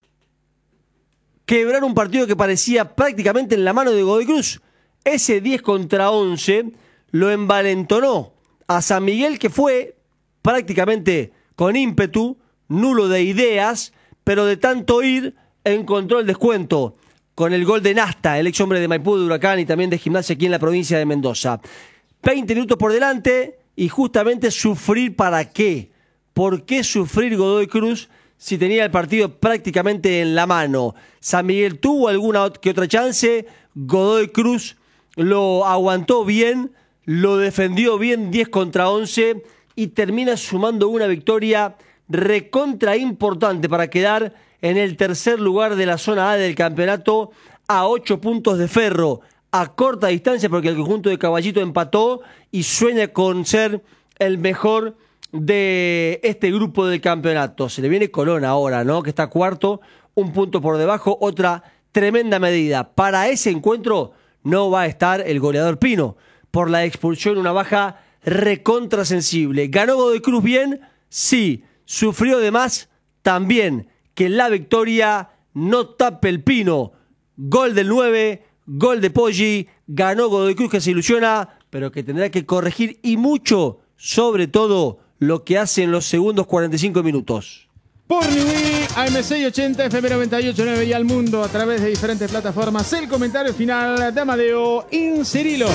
quebrar un partido que parecía prácticamente en la mano de Godoy Cruz. Ese diez contra once lo envalentonó a San Miguel, que fue prácticamente con ímpetu, nulo de ideas, pero de tanto ir encontró el descuento con el gol de Nasta, el ex hombre de Maipú, de Huracán y también de Gimnasia aquí en la provincia de Mendoza. veinte minutos por delante y justamente sufrir ¿para qué? ¿Por qué sufrir Godoy Cruz si tenía el partido prácticamente en la mano? San Miguel tuvo alguna que otra chance, Godoy Cruz lo aguantó bien, lo defendió bien, diez contra once, y termina sumando una victoria recontra importante para quedar en el tercer lugar de la zona A del campeonato a ocho puntos de Ferro, a corta distancia porque el conjunto de Caballito empató y sueña con ser el mejor de este grupo del campeonato. Se le viene Colón ahora, ¿no? Que está cuarto, un punto por debajo, otra tremenda medida. Para ese encuentro no va a estar el goleador Pino, por la expulsión, una baja recontra sensible. ¿Ganó Godoy Cruz bien? Sí. ¿Sufrió de más? También. Que la victoria no tape el Pino. Gol del nueve, gol de Poggi, ganó Godoy Cruz, que se ilusiona, pero que tendrá que corregir y mucho, sobre todo lo que hace en los segundos cuarenta y cinco minutos. Por Niwi, A M seiscientos ochenta, F M noventa y ocho punto nueve y al mundo a través de diferentes plataformas. El comentario final de Amadeo Incirilo.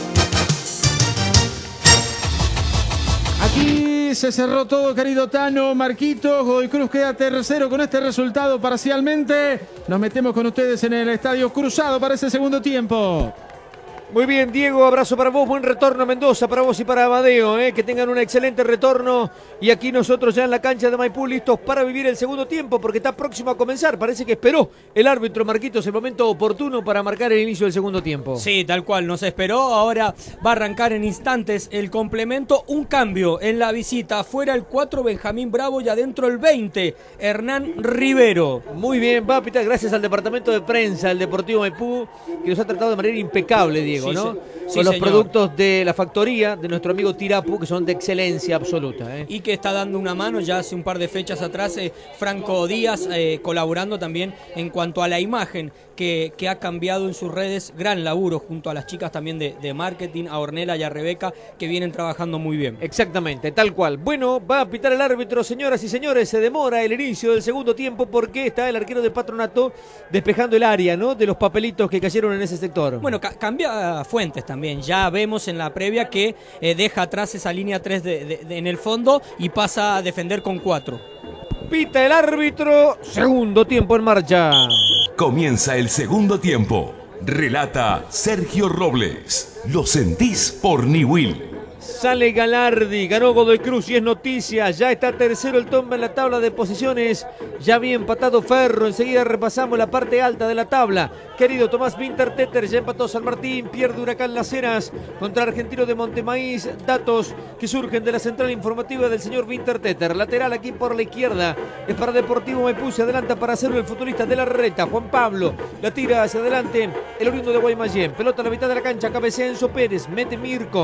Aquí se cerró todo, querido Tano, Marquito. Godoy Cruz queda tercero con este resultado parcialmente. Nos metemos con ustedes en el Estadio Cruzado para ese segundo tiempo. Muy bien, Diego, abrazo para vos, buen retorno a Mendoza, para vos y para Amadeo, ¿eh? Que tengan un excelente retorno. Y aquí nosotros ya en la cancha de Maipú listos para vivir el segundo tiempo, porque está próximo a comenzar. Parece que esperó el árbitro Marquitos el momento oportuno para marcar el inicio del segundo tiempo. Sí, tal cual, nos esperó. Ahora va a arrancar en instantes el complemento. Un cambio en la visita. Afuera el cuatro, Benjamín Bravo, y adentro el veinte, Hernán Rivero. Muy bien, va a pitar, gracias al departamento de prensa del Deportivo Maipú, que nos ha tratado de manera impecable, Diego. Sí, ¿no? Sí, con los señor. Productos de la factoría de nuestro amigo Tirapu, que son de excelencia absoluta, ¿eh? Y que está dando una mano ya hace un par de fechas atrás, eh, Franco Díaz, eh, colaborando también en cuanto a la imagen que, que ha cambiado en sus redes. Gran laburo junto a las chicas también de, de marketing, a Ornella y a Rebeca, que vienen trabajando muy bien. Exactamente, tal cual. Bueno, va a pitar el árbitro, señoras y señores. Se demora el inicio del segundo tiempo porque está el arquero de Patronato despejando el área, ¿no? De los papelitos que cayeron en ese sector. Bueno, ca- cambia Fuentes también. Ya vemos en la previa que eh, deja atrás esa línea tres de, de, de, en el fondo y pasa a defender con cuatro. Pita el árbitro. Segundo tiempo en marcha. Comienza el segundo tiempo. Relata Sergio Robles. Lo sentís por Niwil. Sale Galardi, ganó Godoy Cruz y es noticia, ya está tercero el Tomba en la tabla de posiciones, ya había empatado Ferro, enseguida repasamos la parte alta de la tabla. Querido Tomás Winterteter, ya empató San Martín, pierde Huracán Las Heras contra Argentino de Montemaíz, datos que surgen de la central informativa del señor Winterteter. Lateral aquí por la izquierda, es para Deportivo Maipú, se adelanta para hacerlo el futbolista de la Reta, Juan Pablo, la tira hacia adelante, el oriundo de Guaymallén, pelota a la mitad de la cancha, cabecea Enzo Pérez, mete Mirko,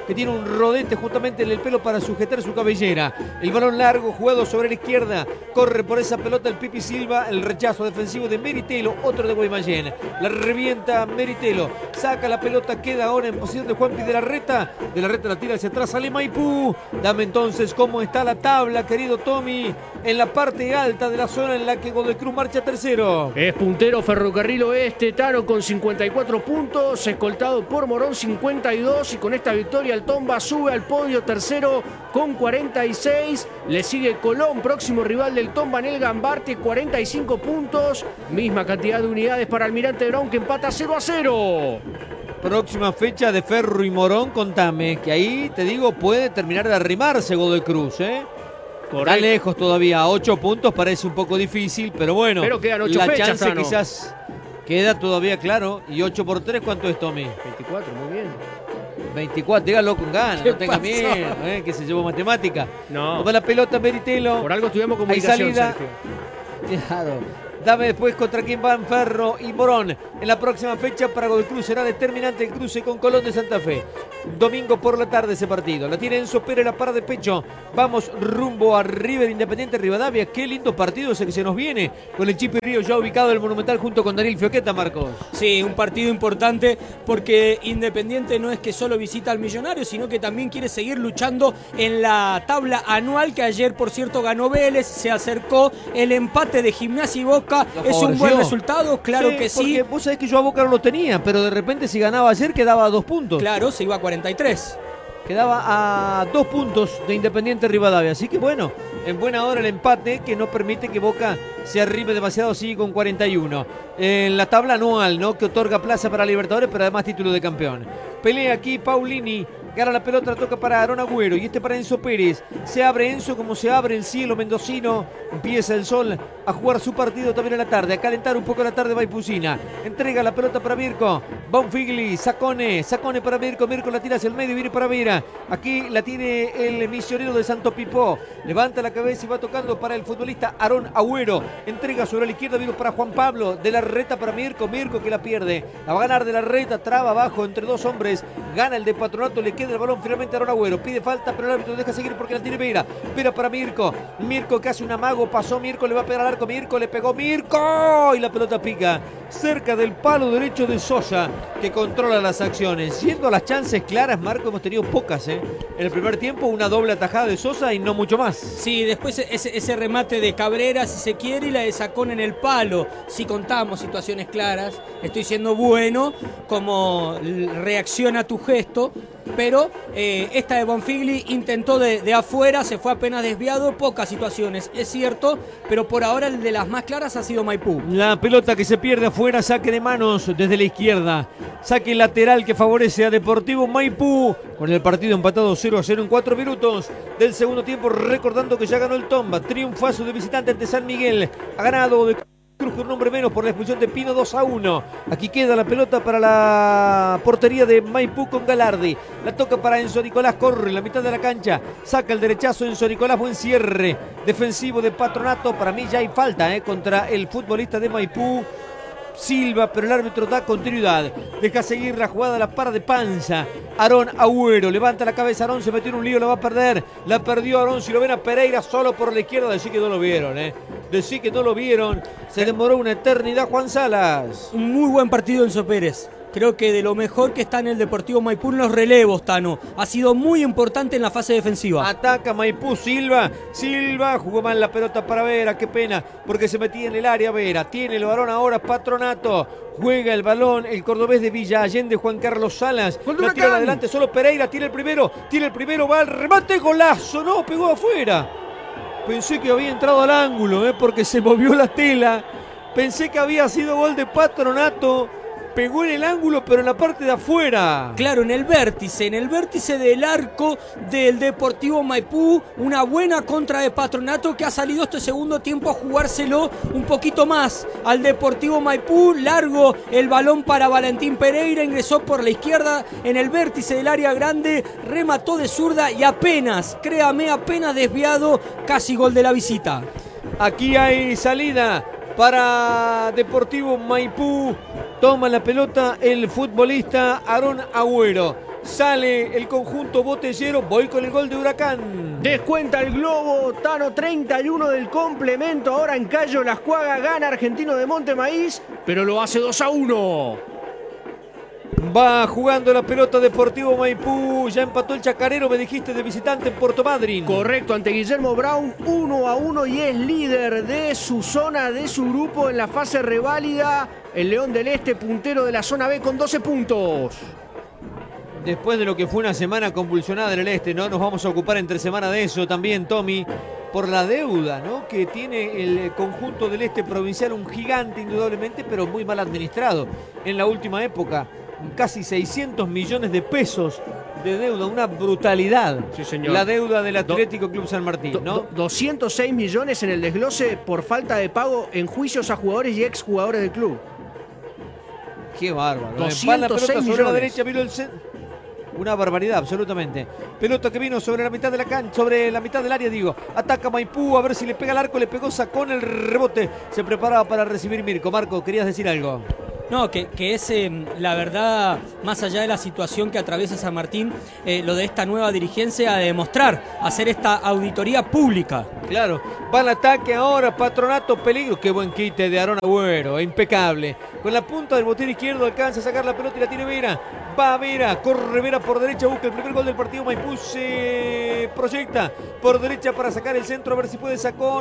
que tiene un rodete justamente en el pelo para sujetar su cabellera. El balón largo jugado sobre la izquierda, corre por esa pelota el Pipi Silva, el rechazo defensivo de Meritelo, otro de Guaymallén. La revienta Meritelo, saca la pelota, queda ahora en posición de Juanpi de la Reta. De la Reta la tira hacia atrás, sale Maipú. Dame entonces cómo está la tabla, querido Tommy, en la parte alta de la zona en la que Godoy Cruz marcha tercero. Es puntero Ferrocarril Oeste, Tano con cincuenta y cuatro puntos, escoltado por Morón cincuenta y dos, y con esta victoria el Tomba sube al podio tercero con cuarenta y seis. Le sigue Colón, próximo rival del Tomba en el Gambarte, cuarenta y cinco puntos. Misma cantidad de unidades para Almirante Brown, que empata cero a cero. Próxima fecha de Ferro y Morón, contame, que ahí te digo puede terminar de arrimarse Godoy Cruz, ¿eh? Correcto. Está lejos todavía, ocho puntos parece un poco difícil, pero bueno, pero quedan ocho la fechas, chance Tano. Quizás queda todavía, claro. Y ocho por tres, ¿cuánto es, Tommy? veinticuatro, muy bien. veinticuatro, dígalo con ganas, no tenga miedo, ¿eh? Que se llevó matemática. No. Toma la pelota Meritelo. Por algo estudiamos comunicación, Hay salida. Sergio. Claro. Dame después contra quién van Ferro y Morón. En la próxima fecha para Godoy Cruz será determinante el cruce con Colón de Santa Fe. Domingo por la tarde ese partido. La tiene Enzo Pérez, la para de pecho. Vamos rumbo a River Independiente Rivadavia. Qué lindo partido ese que se nos viene. Con el Chipi Río ya ubicado en el Monumental junto con Daniel Fioqueta, Marcos. Sí, un partido importante porque Independiente no es que solo visita al Millonario, sino que también quiere seguir luchando en la tabla anual, que ayer, por cierto, ganó Vélez. Se acercó el empate de Gimnasia y Boca. Es un buen resultado, claro sí, que sí. Porque vos sabés que yo a Boca no lo tenía, pero de repente si ganaba ayer quedaba a dos puntos. Claro, se iba a cuarenta y tres. Quedaba a dos puntos de Independiente Rivadavia. Así que bueno, en buena hora el empate que no permite que Boca se arribe demasiado, sigue con cuarenta y uno. En la tabla anual, ¿no? Que otorga plaza para Libertadores, pero además título de campeón. Pelea aquí Paulini. Gana la pelota, la toca para Aarón Agüero y este para Enzo Pérez. Se abre Enzo como se abre el cielo mendocino. Empieza el sol a jugar su partido también en la tarde, a calentar un poco la tarde Maipusina. Entrega la pelota para Mirko. Bonfigli, Sacone, Sacone para Mirko. Mirko la tira hacia el medio y viene para Vera. Aquí la tiene el misionero de Santo Pipó. Levanta la cabeza y va tocando para el futbolista Aarón Agüero. Entrega sobre la izquierda, viene para Juan Pablo. De la Reta para Mirko. Mirko que la pierde. La va a ganar de la Reta. Traba abajo entre dos hombres. Gana el de Patronato. Le queda el balón finalmente a Aarón Agüero. Pide falta, pero el árbitro deja seguir porque la tiene Vera. Vera para Mirko. Mirko que hace un amago. Pasó Mirko, le va a pegar al arco. Mirko le pegó Mirko. Y la pelota pica cerca del palo derecho de Sosa, que controla las acciones. Yendo a las chances claras, Marco, hemos tenido pocas, ¿eh? En el primer tiempo, una doble atajada de Sosa y no mucho más. Sí, después ese, ese remate de Cabrera, si se quiere, y la de Sacón en el palo. Si contamos situaciones claras, estoy siendo bueno como reacciona a tu gesto. Pero eh, esta de Bonfigli intentó de, de afuera, se fue apenas desviado, pocas situaciones, es cierto, pero por ahora el de las más claras ha sido Maipú. La pelota que se pierde afuera, saque de manos desde la izquierda, saque lateral que favorece a Deportivo Maipú, con el partido empatado cero a cero en cuatro minutos del segundo tiempo, recordando que ya ganó el Tomba, triunfazo de visitante ante San Miguel, ha ganado de Cruz con un hombre menos por la expulsión de Pino, dos a uno. Aquí queda la pelota para la portería de Maipú con Galardi. La toca para Enzo Nicolás, corre en la mitad de la cancha. Saca el derechazo Enzo Nicolás, buen cierre defensivo de Patronato. Para mí ya hay falta eh, contra el futbolista de Maipú. Silva, pero el árbitro da continuidad. Deja seguir la jugada, la para de panza. Aarón Agüero, levanta la cabeza. Aarón se metió en un lío, la va a perder. La perdió Aarón. Si lo ven a Pereira solo por la izquierda, decir que no lo vieron, ¿eh? Decir que no lo vieron. Se demoró una eternidad, Juan Salas. Un muy buen partido Enzo Pérez. Creo que de lo mejor que está en el Deportivo Maipú en los relevos, Tano. Ha sido muy importante en la fase defensiva. Ataca Maipú, Silva. Silva jugó mal la pelota para Vera. Qué pena, porque se metía en el área Vera. Tiene el balón ahora Patronato. Juega el balón el cordobés de Villa Allende, Juan Carlos Salas. La tira adelante, solo Pereira. Tiene el primero. Tiene el primero, va al remate. Golazo, no, pegó afuera. Pensé que había entrado al ángulo, ¿eh? Porque se movió la tela. Pensé que había sido gol de Patronato. Pegó en el ángulo, pero en la parte de afuera. Claro, en el vértice, en el vértice del arco del Deportivo Maipú. Una buena contra de Patronato que ha salido este segundo tiempo a jugárselo un poquito más al Deportivo Maipú. Largo el balón para Valentín Pereira, ingresó por la izquierda en el vértice del área grande, remató de zurda y apenas, créame, apenas desviado, casi gol de la visita. Aquí hay salida para Deportivo Maipú. Toma la pelota el futbolista Aarón Agüero. Sale el conjunto botellero. Voy con el gol de Huracán. Descuenta el globo. Tano treinta y uno del complemento. Ahora en Cayo Lascuaga gana Argentino de Montemaíz, pero lo hace dos a uno. Va jugando la pelota Deportivo Maipú. Ya empató el Chacarero, me dijiste, de visitante en Puerto Madryn. Correcto, ante Guillermo Brown, uno a uno y es líder de su zona, de su grupo en la fase reválida. El León del Este, puntero de la zona B con doce puntos. Después de lo que fue una semana convulsionada en el Este, ¿no? Nos vamos a ocupar entre semana de eso también, Tommy, por la deuda, ¿no?, que tiene el conjunto del Este provincial, un gigante indudablemente, pero muy mal administrado en la última época. Casi seiscientos millones de pesos de deuda, una brutalidad. Sí, señor. La deuda del Atlético Club San Martín, ¿no? Do, doscientos seis millones en el desglose por falta de pago en juicios a jugadores y exjugadores del club. Qué bárbaro. doscientos seis sobre la millones. derecha, vino el centro. Una barbaridad, absolutamente. Pelota que vino sobre la mitad de la cancha, sobre la mitad del área, digo. Ataca Maipú, a ver si le pega al arco, le pegó, sacó en el rebote. Se preparaba para recibir Mirko. Marco, ¿querías decir algo? No, que, que es eh, la verdad, más allá de la situación que atraviesa San Martín, eh, lo de esta nueva dirigencia, de demostrar, hacer esta auditoría pública. Claro, va al ataque ahora, Patronato, peligro. Qué buen quite de Aarón Agüero, impecable. Con la punta del botín izquierdo alcanza a sacar la pelota y la tiene Vera. Va Vera, corre Vera por derecha, busca el primer gol del partido. Maipú se proyecta por derecha para sacar el centro, a ver si puede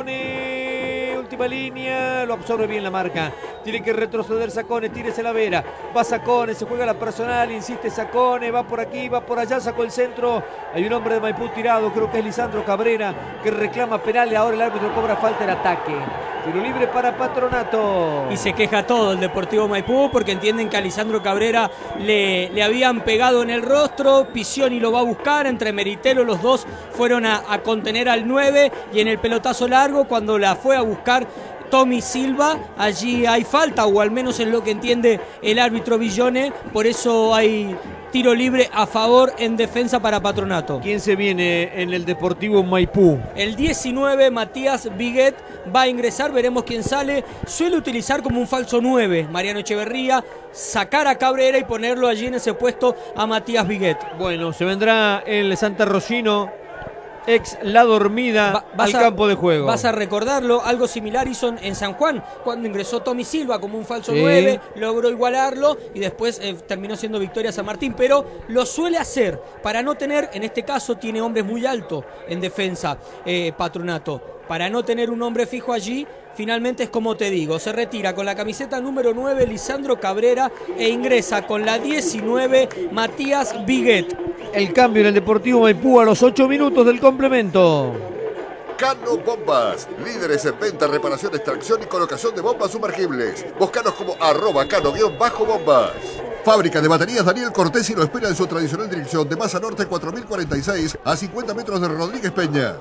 Sacone. Última línea, lo absorbe bien la marca. Tiene que retroceder Sacone, tírese la Vera. Va Sacone, se juega la personal, insiste Sacone, va por aquí, va por allá, sacó el centro. Hay un hombre de Maipú tirado, creo que es Lisandro Cabrera, que reclama penal y ahora el árbitro cobra falta en ataque. Tiro libre para Patronato. Y se queja todo el Deportivo Maipú porque entienden que a Lisandro Cabrera le, le habían pegado en el rostro. Pisioni lo va a buscar, entre Meritelo los dos fueron a, a contener al nueve y en el pelotazo largo, cuando la fue a buscar Tommy Silva, allí hay falta, o al menos es lo que entiende el árbitro Villone, por eso hay tiro libre a favor en defensa para Patronato. ¿Quién se viene en el Deportivo Maipú? El diecinueve, Matías Viguet, va a ingresar, veremos quién sale. Suele utilizar como un falso nueve Mariano Echeverría, sacar a Cabrera y ponerlo allí en ese puesto a Matías Viguet. Bueno, se vendrá el Santa Rosino, ex La Dormida, Va, al a, campo de juego. Vas a recordarlo, algo similar hizo en San Juan, cuando ingresó Tommy Silva como un falso sí. nueve, logró igualarlo y después eh, terminó siendo victoria San Martín, pero lo suele hacer para no tener, en este caso tiene hombres muy altos en defensa, eh, Patronato, para no tener un hombre fijo allí. Finalmente es como te digo, se retira con la camiseta número nueve Lisandro Cabrera e ingresa con la diecinueve Matías Viguet. El cambio en el Deportivo Maipú a los ocho minutos del complemento. Cano Bombas, líderes en venta, reparación, extracción y colocación de bombas sumergibles. Búscanos como arroba cano-bombas. Fábrica de baterías Daniel Cortés y lo espera en su tradicional dirección de Maza Norte cuatro mil cuarenta y seis a cincuenta metros de Rodríguez Peña.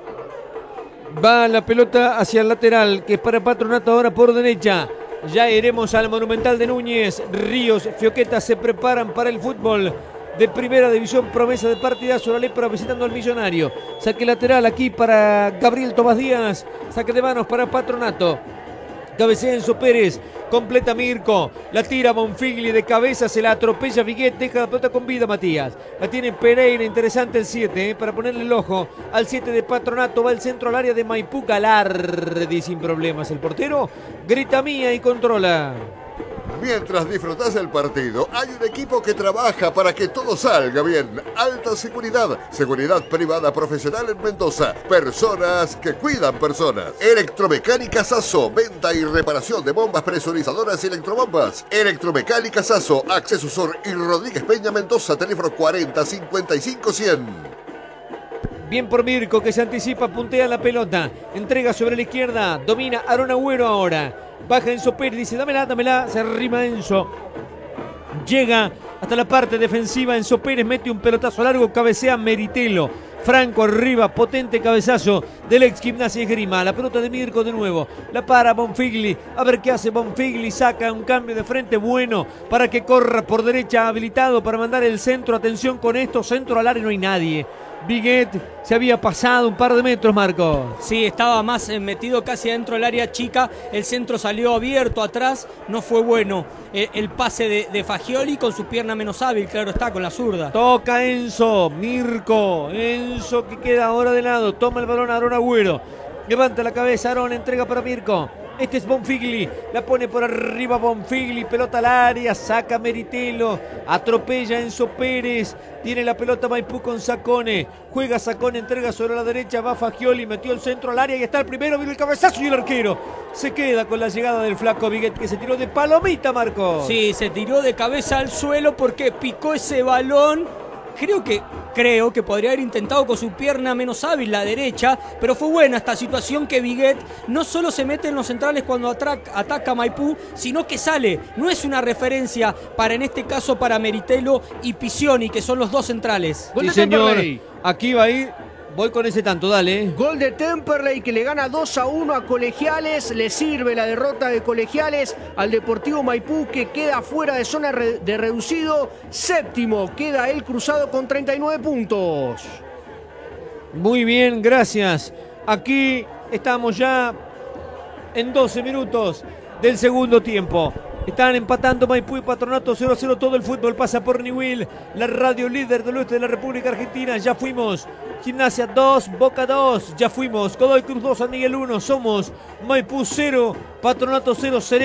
Va la pelota hacia el lateral, que es para Patronato ahora por derecha. Ya iremos al Monumental de Núñez. Ríos, Fioqueta se preparan para el fútbol de primera división, promesa de partidazo. La Lepra visitando al Millonario. Saque lateral aquí para Gabriel Tomás Díaz. Saque de manos para Patronato. Cabecea Enzo Pérez, completa Mirko, la tira Bonfigli de cabeza, se la atropella Viguet, deja la pelota con vida Matías. La tiene Pereira, interesante el siete, eh, para ponerle el ojo al siete de Patronato, va el centro al área de Maipú, Galardi sin problemas. El portero grita mía y controla. Mientras disfrutas del partido, hay un equipo que trabaja para que todo salga bien. Alta seguridad, seguridad privada profesional en Mendoza. Personas que cuidan personas. Electromecánica Sasso, venta y reparación de bombas presurizadoras y electrobombas. Electromecánica Sasso, Acceso Sur y Rodríguez Peña, Mendoza, teléfono cuarenta cincuenta y cinco cien. Bien por Mirko, que se anticipa, puntea la pelota, entrega sobre la izquierda, domina Aarón Agüero ahora. Baja Enzo Pérez, dice dámela, dámela, se arrima Enzo. Llega hasta la parte defensiva, Enzo Pérez mete un pelotazo largo, cabecea Meritelo. Franco arriba, potente cabezazo del ex Gimnasia Esgrima. La pelota de Mirko de nuevo, la para Bonfigli, a ver qué hace Bonfigli, saca un cambio de frente bueno para que corra por derecha, habilitado para mandar el centro. Atención con esto, centro al área, no hay nadie. Biguet se había pasado un par de metros, Marco. Sí, estaba más eh, metido casi adentro del área chica. El centro salió abierto atrás. No fue bueno el, el pase de, de Fagioli con su pierna menos hábil, claro está, con la zurda. Toca Enzo, Mirko. Enzo que queda ahora de lado. Toma el balón Aarón Agüero. Levanta la cabeza, Aarón, entrega para Mirko. Este es Bonfigli, la pone por arriba Bonfigli, pelota al área, saca Meritelo, atropella Enzo Pérez, tiene la pelota Maipú con Sacone, juega Sacone, entrega sobre la derecha, va Fagioli, metió el centro al área y está el primero, viene el cabezazo y el arquero se queda con la llegada del flaco Biguet que se tiró de palomita, Marco. Sí, se tiró de cabeza al suelo porque picó ese balón. Creo que, creo que podría haber intentado con su pierna menos hábil, la derecha, pero fue buena esta situación que Biguet no solo se mete en los centrales cuando ataca, ataca Maipú, sino que sale. No es una referencia para, en este caso, para Meritelo y Pisioni, que son los dos centrales. Sí, señor. Aquí va a ir. Voy con ese tanto, dale. Gol de Temperley que le gana dos a uno a Colegiales. Le sirve la derrota de Colegiales al Deportivo Maipú que queda fuera de zona de reducido. Séptimo queda el Cruzado con treinta y nueve puntos. Muy bien, gracias. Aquí estamos ya en doce minutos del segundo tiempo. Están empatando Maipú y Patronato cero a cero. Todo el fútbol pasa por Niwil, la radio líder del oeste de la República Argentina. Ya fuimos. Gimnasia dos, Boca dos. Ya fuimos. Godoy Cruz dos, San Miguel uno. Somos Maipú cero, Patronato cero.